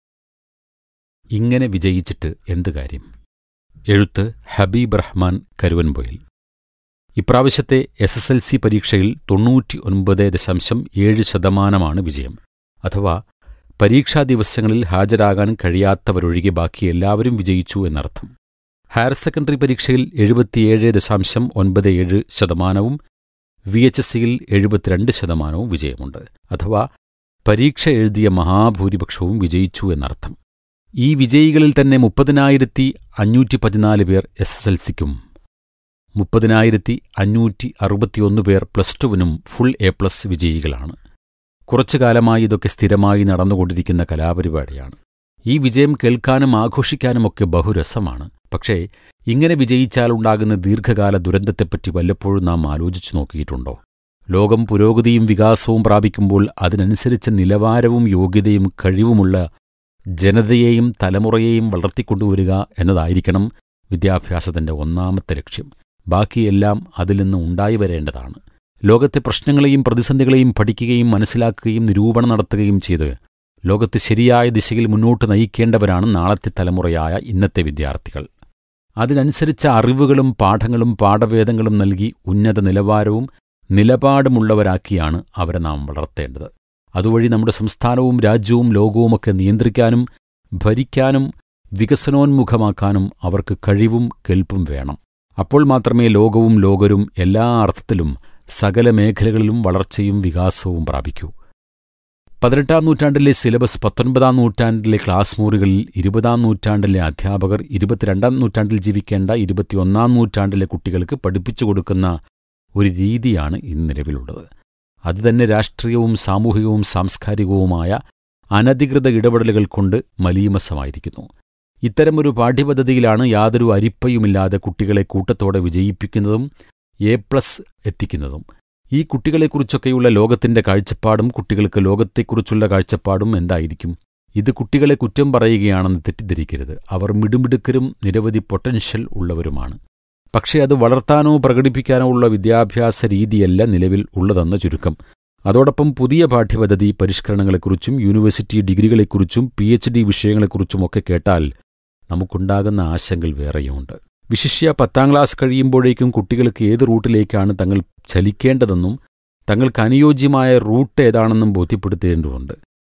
ഇങ്ങനെ വിജയിച്ചിട്ട് എന്ത് കാര്യം? എഴുത്ത് ഹബീബ് റഹ്മാൻ കരുവൻപൊയിൽ. ഇപ്രാവശ്യത്തെ എസ് എസ് എൽ സി പരീക്ഷയിൽ തൊണ്ണൂറ്റി ഒൻപത് ദശാംശം ഏഴ് ശതമാനമാണ് വിജയം. അഥവാ പരീക്ഷാ ദിവസങ്ങളിൽ ഹാജരാകാൻ കഴിയാത്തവരൊഴികെ ബാക്കി എല്ലാവരും വിജയിച്ചു എന്നർത്ഥം. ഹയർ സെക്കൻഡറി പരീക്ഷയിൽ എഴുപത്തിയേഴ് ദശാംശം ഒൻപത് ഏഴ് ശതമാനവും വി എച്ച് എസ് സിയിൽ എഴുപത്തിരണ്ട് ശതമാനവും വിജയമുണ്ട്. അഥവാ പരീക്ഷ എഴുതിയ മഹാഭൂരിപക്ഷവും വിജയിച്ചു എന്നർത്ഥം. ഈ വിജയികളിൽ തന്നെ മുപ്പതിനായിരത്തി അഞ്ഞൂറ്റി പതിനാല് പേർ എസ് എസ് എൽ സിക്കും മുപ്പതിനായിരത്തി അഞ്ഞൂറ്റി അറുപത്തിയൊന്ന് പേർ പ്ലസ് ടുവിനും ഫുൾ എ പ്ലസ് വിജയികളാണ്. കുറച്ചു കാലമായി ഇതൊക്കെ സ്ഥിരമായി നടന്നുകൊണ്ടിരിക്കുന്ന കലാപരിപാടിയാണ്. ഈ വിജയം കേൾക്കാനും ആഘോഷിക്കാനുമൊക്കെ ബഹുരസമാണ്. പക്ഷേ ഇങ്ങനെ വിജയിച്ചാലുണ്ടാകുന്ന ദീർഘകാല ദുരന്തത്തെപ്പറ്റി വല്ലപ്പോഴും നാം ആലോചിച്ചു നോക്കിയിട്ടുണ്ടോ? ലോകം പുരോഗതിയും വികാസവും പ്രാപിക്കുമ്പോൾ അതിനനുസരിച്ച് നിലവാരവും യോഗ്യതയും കഴിവുമുള്ള ജനതയെയും തലമുറയെയും വളർത്തിക്കൊണ്ടുവരിക എന്നതായിരിക്കണം വിദ്യാഭ്യാസത്തിന്റെ ഒന്നാമത്തെ ലക്ഷ്യം. ബാക്കിയെല്ലാം അതിൽ നിന്ന് ഉണ്ടായി വരേണ്ടതാണ്. ലോകത്തെ പ്രശ്നങ്ങളെയും പ്രതിസന്ധികളെയും പഠിക്കുകയും മനസ്സിലാക്കുകയും നിരൂപണം നടത്തുകയും ചെയ്ത് ലോകത്തെ ശരിയായ ദിശയിൽ മുന്നോട്ട് നയിക്കേണ്ടവരാണ് നാളത്തെ തലമുറയായ ഇന്നത്തെ വിദ്യാർത്ഥികൾ. അതിനനുസരിച്ച അറിവുകളും പാഠങ്ങളും പാഠഭേദങ്ങളും നൽകി ഉന്നത നിലവാരവും നിലപാടുമുള്ളവരാക്കിയാണ് അവരെ നാം വളർത്തേണ്ടത്. അതുവഴി നമ്മുടെ സംസ്ഥാനവും രാജ്യവും ലോകവുമൊക്കെ നിയന്ത്രിക്കാനും ഭരിക്കാനും വികസനോന്മുഖമാക്കാനും അവർക്ക് കഴിവും കെൽപ്പും വേണം. അപ്പോൾ മാത്രമേ ലോകവും ലോകരും എല്ലാ അർത്ഥത്തിലും സകല മേഖലകളിലും വളർച്ചയും വികാസവും പ്രാപിക്കൂ. പതിനെട്ടാം നൂറ്റാണ്ടിലെ സിലബസ് പത്തൊൻപതാം നൂറ്റാണ്ടിലെ ക്ലാസ് മുറികളിൽ ഇരുപതാം നൂറ്റാണ്ടിലെ അധ്യാപകർ ഇരുപത്തിരണ്ടാം നൂറ്റാണ്ടിൽ ജീവിക്കേണ്ട ഇരുപത്തിയൊന്നാം നൂറ്റാണ്ടിലെ കുട്ടികൾക്ക് പഠിപ്പിച്ചു കൊടുക്കുന്ന ഒരു രീതിയാണ് ഇന്ന് നിലവിലുള്ളത്. അതുതന്നെ രാഷ്ട്രീയവും സാമൂഹികവും സാംസ്കാരികവുമായ അനധികൃത ഇടപെടലുകൾ കൊണ്ട് മലീമസമായിരിക്കുന്നു. ഇത്തരമൊരു പാഠ്യപദ്ധതിയിലാണ് യാതൊരു അരിപ്പയുമില്ലാതെ കുട്ടികളെ കൂട്ടത്തോടെ വിജയിപ്പിക്കുന്നതും എ പ്ലസ് എത്തിക്കുന്നതും. ഈ കുട്ടികളെക്കുറിച്ചൊക്കെയുള്ള ലോകത്തിന്റെ കാഴ്ചപ്പാടും കുട്ടികൾക്ക് ലോകത്തെക്കുറിച്ചുള്ള കാഴ്ചപ്പാടും എന്തായിരിക്കും? ഇത് കുട്ടികളെ കുറ്റം പറയുകയാണെന്ന് തെറ്റിദ്ധരിക്കരുത്. അവർ മിടുമിടുക്കരും നിരവധി പൊട്ടൻഷ്യൽ ഉള്ളവരുമാണ്. പക്ഷേ അത് വളർത്താനോ പ്രകടിപ്പിക്കാനോ ഉള്ള വിദ്യാഭ്യാസ രീതിയല്ല നിലവിൽ ഉള്ളതെന്ന ചുരുക്കം. അതോടൊപ്പം പുതിയ പാഠ്യപദ്ധതി പരിഷ്കരണങ്ങളെക്കുറിച്ചും യൂണിവേഴ്സിറ്റി ഡിഗ്രികളെക്കുറിച്ചും പി എച്ച് ഡി വിഷയങ്ങളെക്കുറിച്ചുമൊക്കെ കേട്ടാൽ നമുക്കുണ്ടാകുന്ന ആശങ്കകൾ വേറെയുമുണ്ട്. വിശിഷ്യ പത്താം ക്ലാസ് കഴിയുമ്പോഴേക്കും കുട്ടികൾക്ക് ഏത് റൂട്ടിലേക്കാണ് തങ്ങൾ ചലിക്കേണ്ടതെന്നും തങ്ങൾക്ക് അനുയോജ്യമായ റൂട്ട് ഏതാണെന്നും ബോധ്യപ്പെടുത്തേണ്ടതുണ്ട്.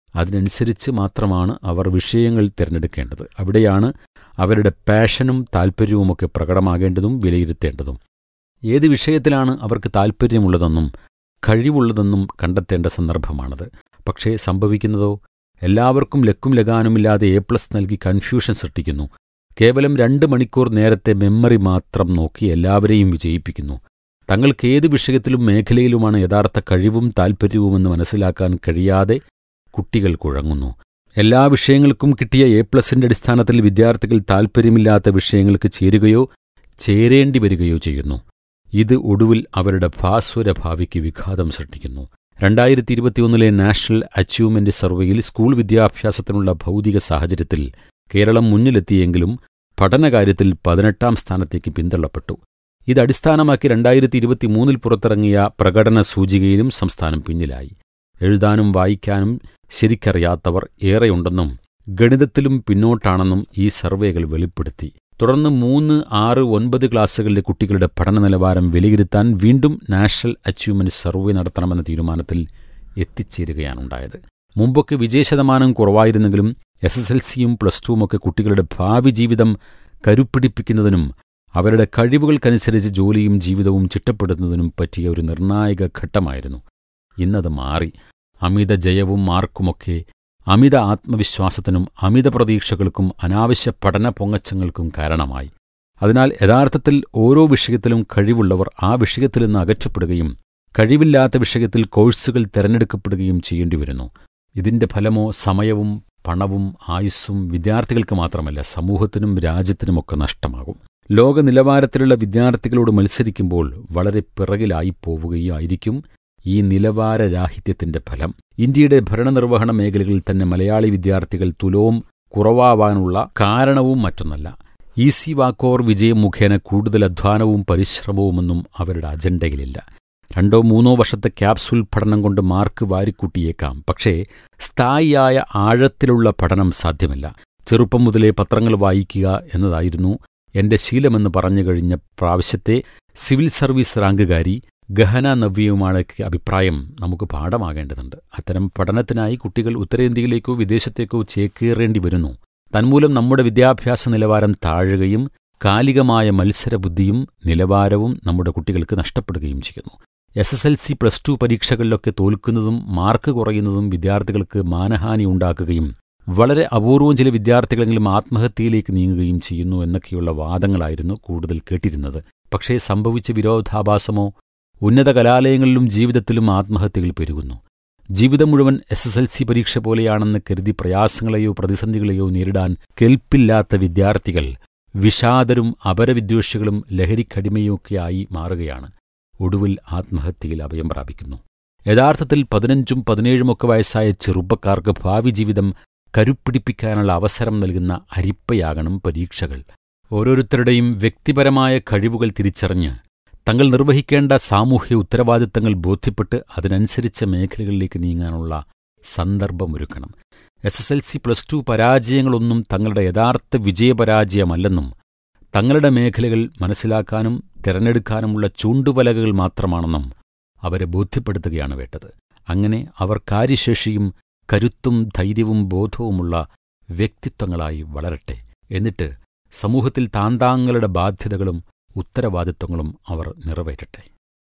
അതിനനുസരിച്ച് മാത്രമാണ് അവർ വിഷയങ്ങൾ തിരഞ്ഞെടുക്കേണ്ടത്. അവിടെയാണ് അവരുടെ പാഷനും താൽപ്പര്യവുമൊക്കെ പ്രകടമാകേണ്ടതും വിലയിരുത്തേണ്ടതും. ഏത് വിഷയത്തിലാണ് അവർക്ക് താൽപ്പര്യമുള്ളതെന്നും കഴിവുള്ളതെന്നും കണ്ടെത്തേണ്ട സന്ദർഭമാണത്. പക്ഷേ സംഭവിക്കുന്നതോ, എല്ലാവർക്കും ലക്കും ലഗാനുമില്ലാതെ എ പ്ലസ് നൽകി കൺഫ്യൂഷൻ സൃഷ്ടിക്കുന്നു. കേവലം രണ്ട് മണിക്കൂർ നേരത്തെ മെമ്മറി മാത്രം നോക്കി എല്ലാവരെയും വിജയിപ്പിക്കുന്നു. തങ്ങൾക്ക് ഏത് വിഷയത്തിലും മേഖലയിലുമാണ് യഥാർത്ഥ കഴിവും താൽപ്പര്യവുമെന്ന് മനസ്സിലാക്കാൻ കഴിയാതെ കുട്ടികൾ കുഴങ്ങുന്നു. എല്ലാ വിഷയങ്ങൾക്കും കിട്ടിയ എ പ്ലസിന്റെ അടിസ്ഥാനത്തിൽ വിദ്യാർത്ഥികൾ താൽപ്പര്യമില്ലാത്ത വിഷയങ്ങൾക്ക് ചേരുകയോ ചേരേണ്ടി വരികയോ ചെയ്യുന്നു. ഇത് ഒടുവിൽ അവരുടെ ഭാസ്വര ഭാവിക്ക് വിഘാതം സൃഷ്ടിക്കുന്നു. രണ്ടായിരത്തി ഇരുപത്തിയൊന്നിലെ നാഷണൽ അച്ചീവ്മെന്റ് സർവേയിൽ സ്കൂൾ വിദ്യാഭ്യാസത്തിനുള്ള ഭൗതിക സാഹചര്യത്തിൽ കേരളം മുന്നിലെത്തിയെങ്കിലും പഠനകാര്യത്തിൽ പതിനെട്ടാം സ്ഥാനത്തേക്ക് പിന്തള്ളപ്പെട്ടു. ഇത് അടിസ്ഥാനമാക്കി രണ്ടായിരത്തി ഇരുപത്തിമൂന്നിൽ പുറത്തിറങ്ങിയ പ്രകടന സൂചികയിലും സംസ്ഥാനം പിന്നിലായി. എഴുതാനും വായിക്കാനും ശരിക്കറിയാത്തവർ ഏറെയുണ്ടെന്നും ഗണിതത്തിലും പിന്നോട്ടാണെന്നും ഈ സർവേകൾ വെളിപ്പെടുത്തി. തുടർന്ന് മൂന്ന് ആറ് ഒൻപത് ക്ലാസ്സുകളിലെ കുട്ടികളുടെ പഠന നിലവാരം വിലയിരുത്താൻ വീണ്ടും നാഷണൽ അച്ചീവ്മെന്റ് സർവേ നടത്തണമെന്ന തീരുമാനത്തിൽ എത്തിച്ചേരുകയാണുണ്ടായത്. മുമ്പൊക്കെ വിജയശതമാനം കുറവായിരുന്നെങ്കിലും എസ് എസ് എൽ സിയും പ്ലസ് ടുവുമൊക്കെ കുട്ടികളുടെ ഭാവി ജീവിതം കരുപ്പിടിപ്പിക്കുന്നതിനും അവരുടെ കഴിവുകൾക്കനുസരിച്ച് ജോലിയും ജീവിതവും ചിട്ടപ്പെടുത്തുന്നതിനും പറ്റിയ ഒരു നിർണായക ഘട്ടമായിരുന്നു. ഇന്നത് മാറി. അമിത ജയവും മാർക്കുമൊക്കെ അമിത ആത്മവിശ്വാസത്തിനും അമിത പ്രതീക്ഷകൾക്കും അനാവശ്യ പഠന പൊങ്ങച്ചങ്ങൾക്കും കാരണമായി. അതിനാൽ യഥാർത്ഥത്തിൽ ഓരോ വിഷയത്തിലും കഴിവുള്ളവർ ആ വിഷയത്തിൽ നിന്ന് അകറ്റപ്പെടുകയും കഴിവില്ലാത്ത വിഷയത്തിൽ കോഴ്സുകൾ തിരഞ്ഞെടുക്കപ്പെടുകയും ചെയ്യേണ്ടിവരുന്നു. ഇതിന്റെ ഫലമോ സമയവും പണവും ആയുസ്സും വിദ്യാർത്ഥികൾക്ക് മാത്രമല്ല സമൂഹത്തിനും രാജ്യത്തിനുമൊക്കെ നഷ്ടമാകും. ലോക നിലവാരത്തിലുള്ള വിദ്യാർത്ഥികളോട് മത്സരിക്കുമ്പോൾ വളരെ പിറകിലായി പോവുകയായിരിക്കും ഈ നിലവാരരാഹിത്യത്തിന്റെ ഫലം. ഇന്ത്യയുടെ ഭരണനിർവഹണ മേഖലകളിൽ തന്നെ മലയാളി വിദ്യാർത്ഥികൾ തുലോം കുറവാവാനുള്ള കാരണവും മറ്റൊന്നല്ല. ഈസി വാക്കോർ വിജയം മുഖേന കൂടുതൽ അധ്വാനവും പരിശ്രമവുമൊന്നും അവരുടെ അജണ്ടയിലില്ല. രണ്ടോ മൂന്നോ വർഷത്തെ ക്യാപ്സൂൾ പഠനം കൊണ്ട് മാർക്ക് വാരിക്കൂട്ടിയേക്കാം. പക്ഷേ സ്ഥായിയായ ആഴത്തിലുള്ള പഠനം സാധ്യമല്ല. ചെറുപ്പം മുതലേ പത്രങ്ങൾ വായിക്കുക എന്നതായിരുന്നു എന്റെ ശീലമെന്ന് പറഞ്ഞു കഴിഞ്ഞ പ്രാവശ്യത്തെ സിവിൽ സർവീസ് റാങ്കുകാരി ഗഹന നവ്യയുമാണ് അഭിപ്രായം നമുക്ക് പാഠമാകേണ്ടതുണ്ട്. അത്തരം പഠനത്തിനായി കുട്ടികൾ ഉത്തരേന്ത്യയിലേക്കോ വിദേശത്തേക്കോ ചേക്കേറേണ്ടി വരുന്നു. തന്മൂലം നമ്മുടെ വിദ്യാഭ്യാസ നിലവാരം താഴുകയും കാലികമായ മത്സരബുദ്ധിയും നിലവാരവും നമ്മുടെ കുട്ടികൾക്ക് നഷ്ടപ്പെടുകയും ചെയ്യുന്നു. S S L C plus two പരീക്ഷകളിലൊക്കെ തോൽക്കുന്നതും mark കുറയുന്നതും വിദ്യാർത്ഥികൾക്ക് മാനഹാനി ഉണ്ടാക്കുകയും വളരെ അപൂർവം ചില വിദ്യാർത്ഥികളെങ്കിലും ആത്മഹത്യയിലേക്ക് നീങ്ങുകയും ചെയ്യുന്നു എന്നൊക്കെയുള്ള വാദങ്ങളായിരുന്നു കൂടുതൽ കേട്ടിരുന്നത്. പക്ഷേ സംഭവിച്ച വിരോധാഭാസമോ ഉന്നത കലാലയങ്ങളിലും ജീവിതത്തിലും ആത്മഹത്യകൾ പെരുകുന്നു. ജീവിതം മുഴുവൻ എസ് എസ് എൽ സി പരീക്ഷ പോലെയാണെന്ന് കരുതി പ്രയാസങ്ങളെയോ പ്രതിസന്ധികളെയോ നേരിടാൻ കെൽപ്പില്ലാത്ത വിദ്യാർത്ഥികൾ വിഷാദരും അപരവിദ്വേഷികളും ലഹരിക്കടിമയൊക്കെയായി മാറുകയാണ്. ഒടുവിൽ ആത്മഹത്യയിൽ അഭയം പ്രാപിക്കുന്നു. യഥാർത്ഥത്തിൽ പതിനഞ്ചും പതിനേഴുമൊക്കെ വയസ്സായ ചെറുപ്പക്കാർക്ക് ഭാവി ജീവിതം കരുപ്പിടിപ്പിക്കാനുള്ള അവസരം നൽകുന്ന അരിപ്പയാകണം പരീക്ഷകൾ. ഓരോരുത്തരുടെയും വ്യക്തിപരമായ കഴിവുകൾ തിരിച്ചറിഞ്ഞ് തങ്ങൾ നിർവഹിക്കേണ്ട സാമൂഹ്യ ഉത്തരവാദിത്തങ്ങൾ ബോധ്യപ്പെട്ട് അതിനനുസരിച്ച മേഖലകളിലേക്ക് നീങ്ങാനുള്ള സന്ദർഭമൊരുക്കണം. S S L C plus two പരാജയങ്ങളൊന്നും തങ്ങളുടെ യഥാർത്ഥ വിജയപരാജയമല്ലെന്നും തങ്ങളുടെ മേഖലകൾ മനസ്സിലാക്കാനും തിരഞ്ഞെടുക്കാനുമുള്ള ചൂണ്ടുപലകകൾ മാത്രമാണെന്നും അവരെ ബോധ്യപ്പെടുത്തുകയാണ് വേണ്ടത്. അങ്ങനെ അവർ കാര്യശേഷിയും കരുത്തും ധൈര്യവും ബോധവുമുള്ള വ്യക്തിത്വങ്ങളായി വളരട്ടെ. എന്നിട്ട് സമൂഹത്തിൽ താന്താങ്ങളുടെ ബാധ്യതകളും ഉത്തരവാദിത്വങ്ങളും അവർ നിറവേറ്റട്ടെ.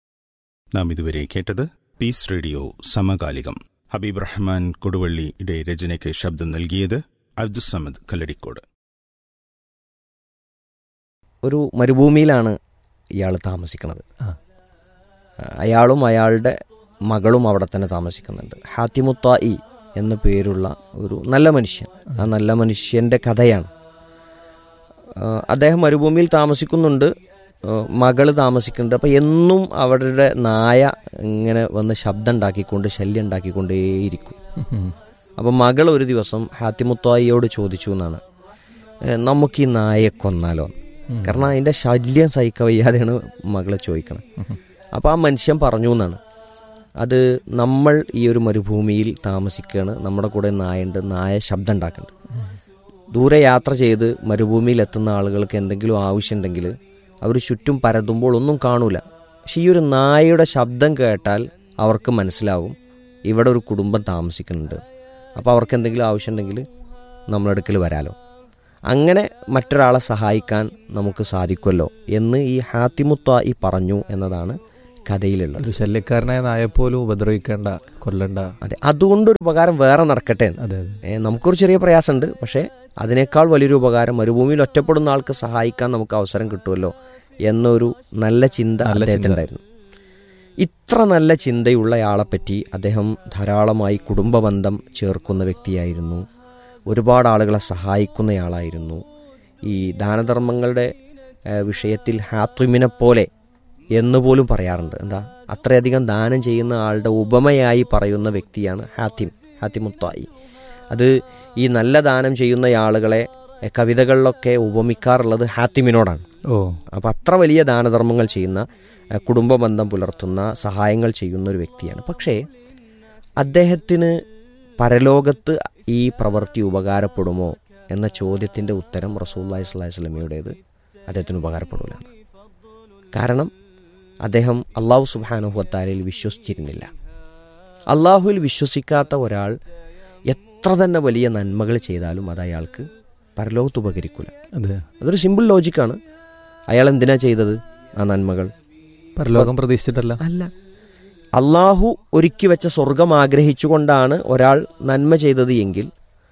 നാം ഇതുവരെ കേട്ടത് പീസ് റേഡിയോ സമകാലികം. ഹബീബ് റഹ്മാൻ കൊടുവള്ളിയുടെ രചനയ്ക്ക് ശബ്ദം നൽകിയത് അബ്ദുസമദ് കല്ലടിക്കോട്. ഒരു മരുഭൂമിയിലാണ് ഇയാൾ താമസിക്കുന്നത്. അയാളും അയാളുടെ മകളും അവിടെ തന്നെ താമസിക്കുന്നുണ്ട്. ഹാത്തിമുത്തായി എന്ന പേരുള്ള ഒരു നല്ല മനുഷ്യൻ. ആ നല്ല മനുഷ്യൻ്റെ കഥയാണ്. അദ്ദേഹം മരുഭൂമിയിൽ താമസിക്കുന്നുണ്ട്, മകൾ താമസിക്കുന്നുണ്ട്. അപ്പം എന്നും അവരുടെ നായ ഇങ്ങനെ വന്ന് ശബ്ദം ഉണ്ടാക്കിക്കൊണ്ട് ശല്യം ഉണ്ടാക്കിക്കൊണ്ടേയിരിക്കും. അപ്പം മകൾ ഒരു ദിവസം ഹാത്തിമുത്തായിയോട് ചോദിച്ചു എന്നാണ്, നമുക്ക് ഈ നായയെ കൊന്നാലോ? കാരണം അതിൻ്റെ ശല്യം സഹിക്കാൻ വയ്യാതെയാണ് മകളെ ചോദിക്കണം. അപ്പോൾ ആ മനുഷ്യൻ പറഞ്ഞു എന്നാണ്, അത് നമ്മൾ ഈ ഒരു മരുഭൂമിയിൽ താമസിക്കുകയാണ്, നമ്മുടെ കൂടെ നായുണ്ട്, നായ ശബ്ദം ഉണ്ടാക്കുന്നുണ്ട്. ദൂരെ യാത്ര ചെയ്ത് മരുഭൂമിയിൽ എത്തുന്ന ആളുകൾക്ക് എന്തെങ്കിലും ആവശ്യമുണ്ടെങ്കിൽ അവർ ചുറ്റും പരതുമ്പോൾ ഒന്നും കാണൂല. പക്ഷെ ഈ ഒരു നായയുടെ ശബ്ദം കേട്ടാൽ അവർക്ക് മനസ്സിലാവും ഇവിടെ ഒരു കുടുംബം താമസിക്കുന്നുണ്ട്. അപ്പോൾ അവർക്ക് എന്തെങ്കിലും ആവശ്യമുണ്ടെങ്കിൽ നമ്മളെടുക്കൽ വരാലോ. അങ്ങനെ മറ്റൊരാളെ സഹായിക്കാൻ നമുക്ക് സാധിക്കുമല്ലോ എന്ന് ഈ ഹാത്തിമുത്തായി പറഞ്ഞു എന്നതാണ് കഥയിലുള്ളത്. ഒരു ശല്യക്കാരനായ നായെപ്പോലും ഉപദ്രവിക്കേണ്ട, കൊല്ലണ്ട. അതെ, അതുകൊണ്ടൊരു ഉപകാരം വേറെ നടക്കട്ടെ. അതെ, നമുക്കൊരു ചെറിയ പ്രയാസമുണ്ട്, പക്ഷേ അതിനേക്കാൾ വലിയൊരു ഉപകാരം മരുഭൂമിയിൽ ഒറ്റപ്പെടുന്ന ആൾക്ക് സഹായിക്കാൻ നമുക്ക് അവസരം കിട്ടുമല്ലോ എന്നൊരു നല്ല ചിന്ത അദ്ദേഹത്തിനുണ്ടായിരുന്നു. ഇത്ര നല്ല ചിന്തയുള്ളയാളെപ്പറ്റി അദ്ദേഹം ധാരാളമായി കുടുംബബന്ധം ചേർക്കുന്ന വ്യക്തിയായിരുന്നു. ഒരുപാട് ആളുകളെ സഹായിക്കുന്നയാളായിരുന്നു. ഈ ദാനധർമ്മങ്ങളുടെ വിഷയത്തിൽ ഹാത്തിമിനെ പോലെ എന്നുപോലും പറയാറുണ്ട്. എന്താ, അത്രയധികം ദാനം ചെയ്യുന്ന ആളുടെ ഉപമയായി പറയുന്ന വ്യക്തിയാണ് ഹാത്തിം, ഹാത്തിമുത്തായി. അത് ഈ നല്ല ദാനം ചെയ്യുന്ന ആളുകളെ കവിതകളിലൊക്കെ ഉപമിക്കാറുള്ളത് ഹാത്തിമിനോടാണ്. ഓ അപ്പം അത്ര വലിയ ദാനധർമ്മങ്ങൾ ചെയ്യുന്ന, കുടുംബ ബന്ധം പുലർത്തുന്ന, സഹായങ്ങൾ ചെയ്യുന്ന ഒരു വ്യക്തിയാണ്. പക്ഷേ അദ്ദേഹത്തിന് പരലോകത്ത് ഈ പ്രവൃത്തി ഉപകാരപ്പെടുമോ എന്ന ചോദ്യത്തിൻ്റെ ഉത്തരം റസൂലുള്ളാഹി സ്വല്ലല്ലാഹി അലൈഹി വസല്ലമയുടേത് അദ്ദേഹത്തിന് ഉപകാരപ്പെടില്ല. കാരണം അദ്ദേഹം അള്ളാഹു സുബ്ഹാനഹു വതആലയിൽ വിശ്വസിച്ചിരുന്നില്ല. അള്ളാഹുവിൽ വിശ്വസിക്കാത്ത ഒരാൾ എത്ര തന്നെ വലിയ നന്മകൾ ചെയ്താലും അത് അയാൾക്ക് പരലോകത്ത് ഉപകരിക്കില്ല. അതെ, അതൊരു സിമ്പിൾ ലോജിക്കാണ്. അയാൾ എന്തിനാ ചെയ്തത് ആ നന്മകൾ? പരലോകം പ്രതീക്ഷിച്ചിട്ടല്ല, അല്ല. അള്ളാഹു ഒരുക്കി വെച്ച സ്വർഗം ആഗ്രഹിച്ചുകൊണ്ടാണ് ഒരാൾ നന്മ ചെയ്തത് എങ്കിൽ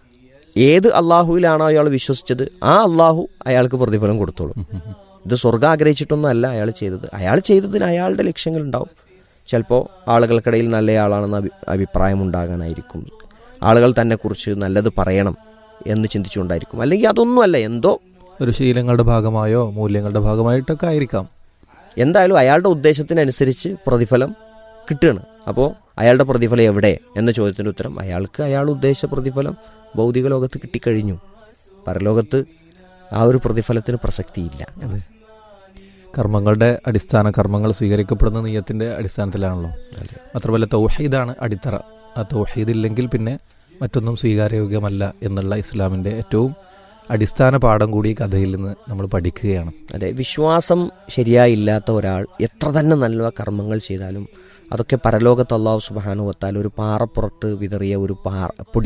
ഏത് അള്ളാഹുവിലാണോ അയാൾ വിശ്വസിച്ചത് ആ അള്ളാഹു അയാൾക്ക് പ്രതിഫലം കൊടുത്തോളും. ഇത് സ്വർഗം ആഗ്രഹിച്ചിട്ടൊന്നും അല്ല അയാൾ ചെയ്തത്. അയാൾ ചെയ്തതിന് അയാളുടെ ലക്ഷ്യങ്ങളുണ്ടാവും. ചിലപ്പോൾ ആളുകൾക്കിടയിൽ നല്ലയാളാണെന്ന് അഭി അഭിപ്രായം ഉണ്ടാകാനായിരിക്കും. ആളുകൾ തന്നെക്കുറിച്ച് നല്ലത് പറയണം എന്ന് ചിന്തിച്ചുകൊണ്ടായിരിക്കും. അല്ലെങ്കിൽ അതൊന്നുമല്ല, എന്തോ ഒരു ശീലങ്ങളുടെ ഭാഗമായോ മൂല്യങ്ങളുടെ ഭാഗമായിട്ടൊക്കെ ആയിരിക്കാം. എന്തായാലും അയാളുടെ ഉദ്ദേശത്തിനനുസരിച്ച് പ്രതിഫലം കിട്ടുകയാണ്. അപ്പോൾ അയാളുടെ പ്രതിഫലം എവിടെ എന്ന ചോദ്യത്തിൻ്റെ ഉത്തരം അയാൾക്ക് അയാൾ ഉദ്ദേശിച്ച പ്രതിഫലം ഭൗതിക ലോകത്ത് കിട്ടിക്കഴിഞ്ഞു. പരലോകത്ത് ആ ഒരു പ്രതിഫലത്തിന് പ്രസക്തിയില്ല. അതെ, കർമ്മങ്ങളുടെ അടിസ്ഥാന കർമ്മങ്ങൾ സ്വീകരിക്കപ്പെടുന്ന നിയ്യത്തിൻ്റെ അടിസ്ഥാനത്തിലാണല്ലോ. മാത്രമല്ല തൗഹീദാണ് അടിത്തറ. ആ തൗഹീദ് ഇല്ലെങ്കിൽ പിന്നെ മറ്റൊന്നും സ്വീകാര്യോഗ്യമല്ല എന്നുള്ള ഇസ്ലാമിൻ്റെ ഏറ്റവും അടിസ്ഥാന പാഠം കൂടി ഈ കഥയിൽ നിന്ന് നമ്മൾ പഠിക്കുകയാണ്. അതെ, വിശ്വാസം ശരിയായില്ലാത്ത ഒരാൾ എത്ര തന്നെ നല്ല കർമ്മങ്ങൾ ചെയ്താലും അതൊക്കെ പരലോകത്ത് അല്ലാഹു സുബ്ഹാനഹു വതആല ഒരു പാറപ്പുറത്ത് വിതറിയ ഒരു പാറ പൊടി,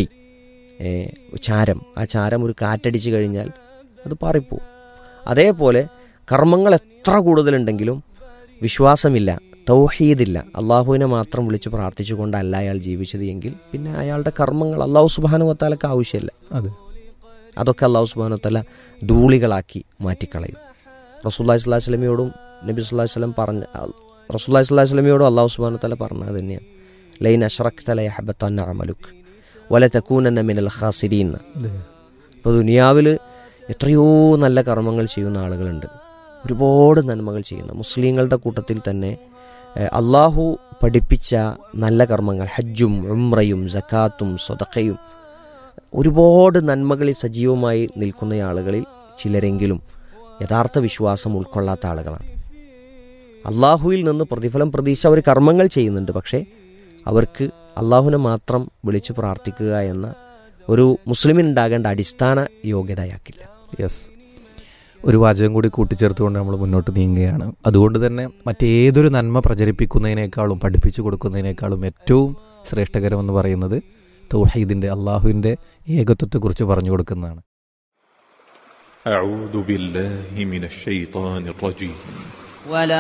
ചാരം. ആ ചാരം ഒരു കാറ്റടിച്ച് കഴിഞ്ഞാൽ അത് പാറിപ്പോവും. അതേപോലെ കർമ്മങ്ങൾ എത്ര കൂടുതലുണ്ടെങ്കിലും വിശ്വാസമില്ല, തൗഹീദില്ല, അള്ളാഹുവിനെ മാത്രം വിളിച്ച് പ്രാർത്ഥിച്ചുകൊണ്ടല്ല അയാൾ ജീവിച്ചത് എങ്കിൽ പിന്നെ അയാളുടെ കർമ്മങ്ങൾ അല്ലാഹു സുബ്ഹാനഹു വതആലക്ക് ആവശ്യമില്ല. അതെ, അതൊക്കെ അല്ലാഹു സുബ്ഹാനഹു വതആല ധൂളികളാക്കി മാറ്റിക്കളയും. റസൂലുള്ളാഹി സ്വല്ലല്ലാഹി അലൈഹി വസല്ലമയോടും നബി സല്ലല്ലാഹു അലൈഹി വസല്ലം പറഞ്ഞ റസൂലുള്ളാഹി സ്വല്ലല്ലാഹി അലൈഹി വസല്ലമയോടും അല്ലാഹു സുബ്ഹാനഹു വതആല പറഞ്ഞത് തന്നെയാണ്, ലൈൻ അശ്റക്ത ലയഹബതന്ന അമലുക് വലതകൂനന്ന മിനൽ ഖാസിരീൻ. അപ്പോൾ ദുനിയാവിൽ എത്രയോ നല്ല കർമ്മങ്ങൾ ചെയ്യുന്ന ആളുകളുണ്ട്, ഒരുപാട് നന്മകൾ ചെയ്യുന്ന മുസ്ലിങ്ങളുടെ കൂട്ടത്തിൽ തന്നെ അള്ളാഹു പഠിപ്പിച്ച നല്ല കർമ്മങ്ങൾ, ഹജ്ജും ഉംറയും സക്കാത്തും സദഖയും, ഒരുപാട് നന്മകളിൽ സജീവമായി നിൽക്കുന്ന ആളുകളിൽ ചിലരെങ്കിലും യഥാർത്ഥ വിശ്വാസം ഉൾക്കൊള്ളാത്ത ആളുകളാണ്. അള്ളാഹുവിൽ നിന്ന് പ്രതിഫലം പ്രതീക്ഷ അവർ കർമ്മങ്ങൾ ചെയ്യുന്നുണ്ട്, പക്ഷേ അവർക്ക് അള്ളാഹുവിനെ മാത്രം വിളിച്ച് പ്രാർത്ഥിക്കുക എന്ന ഒരു മുസ്ലിമിനുണ്ടാകേണ്ട അടിസ്ഥാന യോഗ്യതയാക്കില്ല. യെസ്, ഒരു വാചകം കൂടി കൂട്ടിച്ചേർത്തുകൊണ്ട് നമ്മൾ മുന്നോട്ട് നീങ്ങുകയാണ്. അതുകൊണ്ട് തന്നെ മറ്റേതൊരു നന്മ പ്രചരിപ്പിക്കുന്നതിനേക്കാളും പഠിപ്പിച്ചു കൊടുക്കുന്നതിനേക്കാളും ഏറ്റവും ശ്രേഷ്ഠകരമെന്ന് പറയുന്നത് തൗഹീദിൻ്റെ, അള്ളാഹുവിൻ്റെ ഏകത്വത്തെക്കുറിച്ച് പറഞ്ഞു കൊടുക്കുന്നതാണ്. أعوذ بالله من الشيطان الرجيم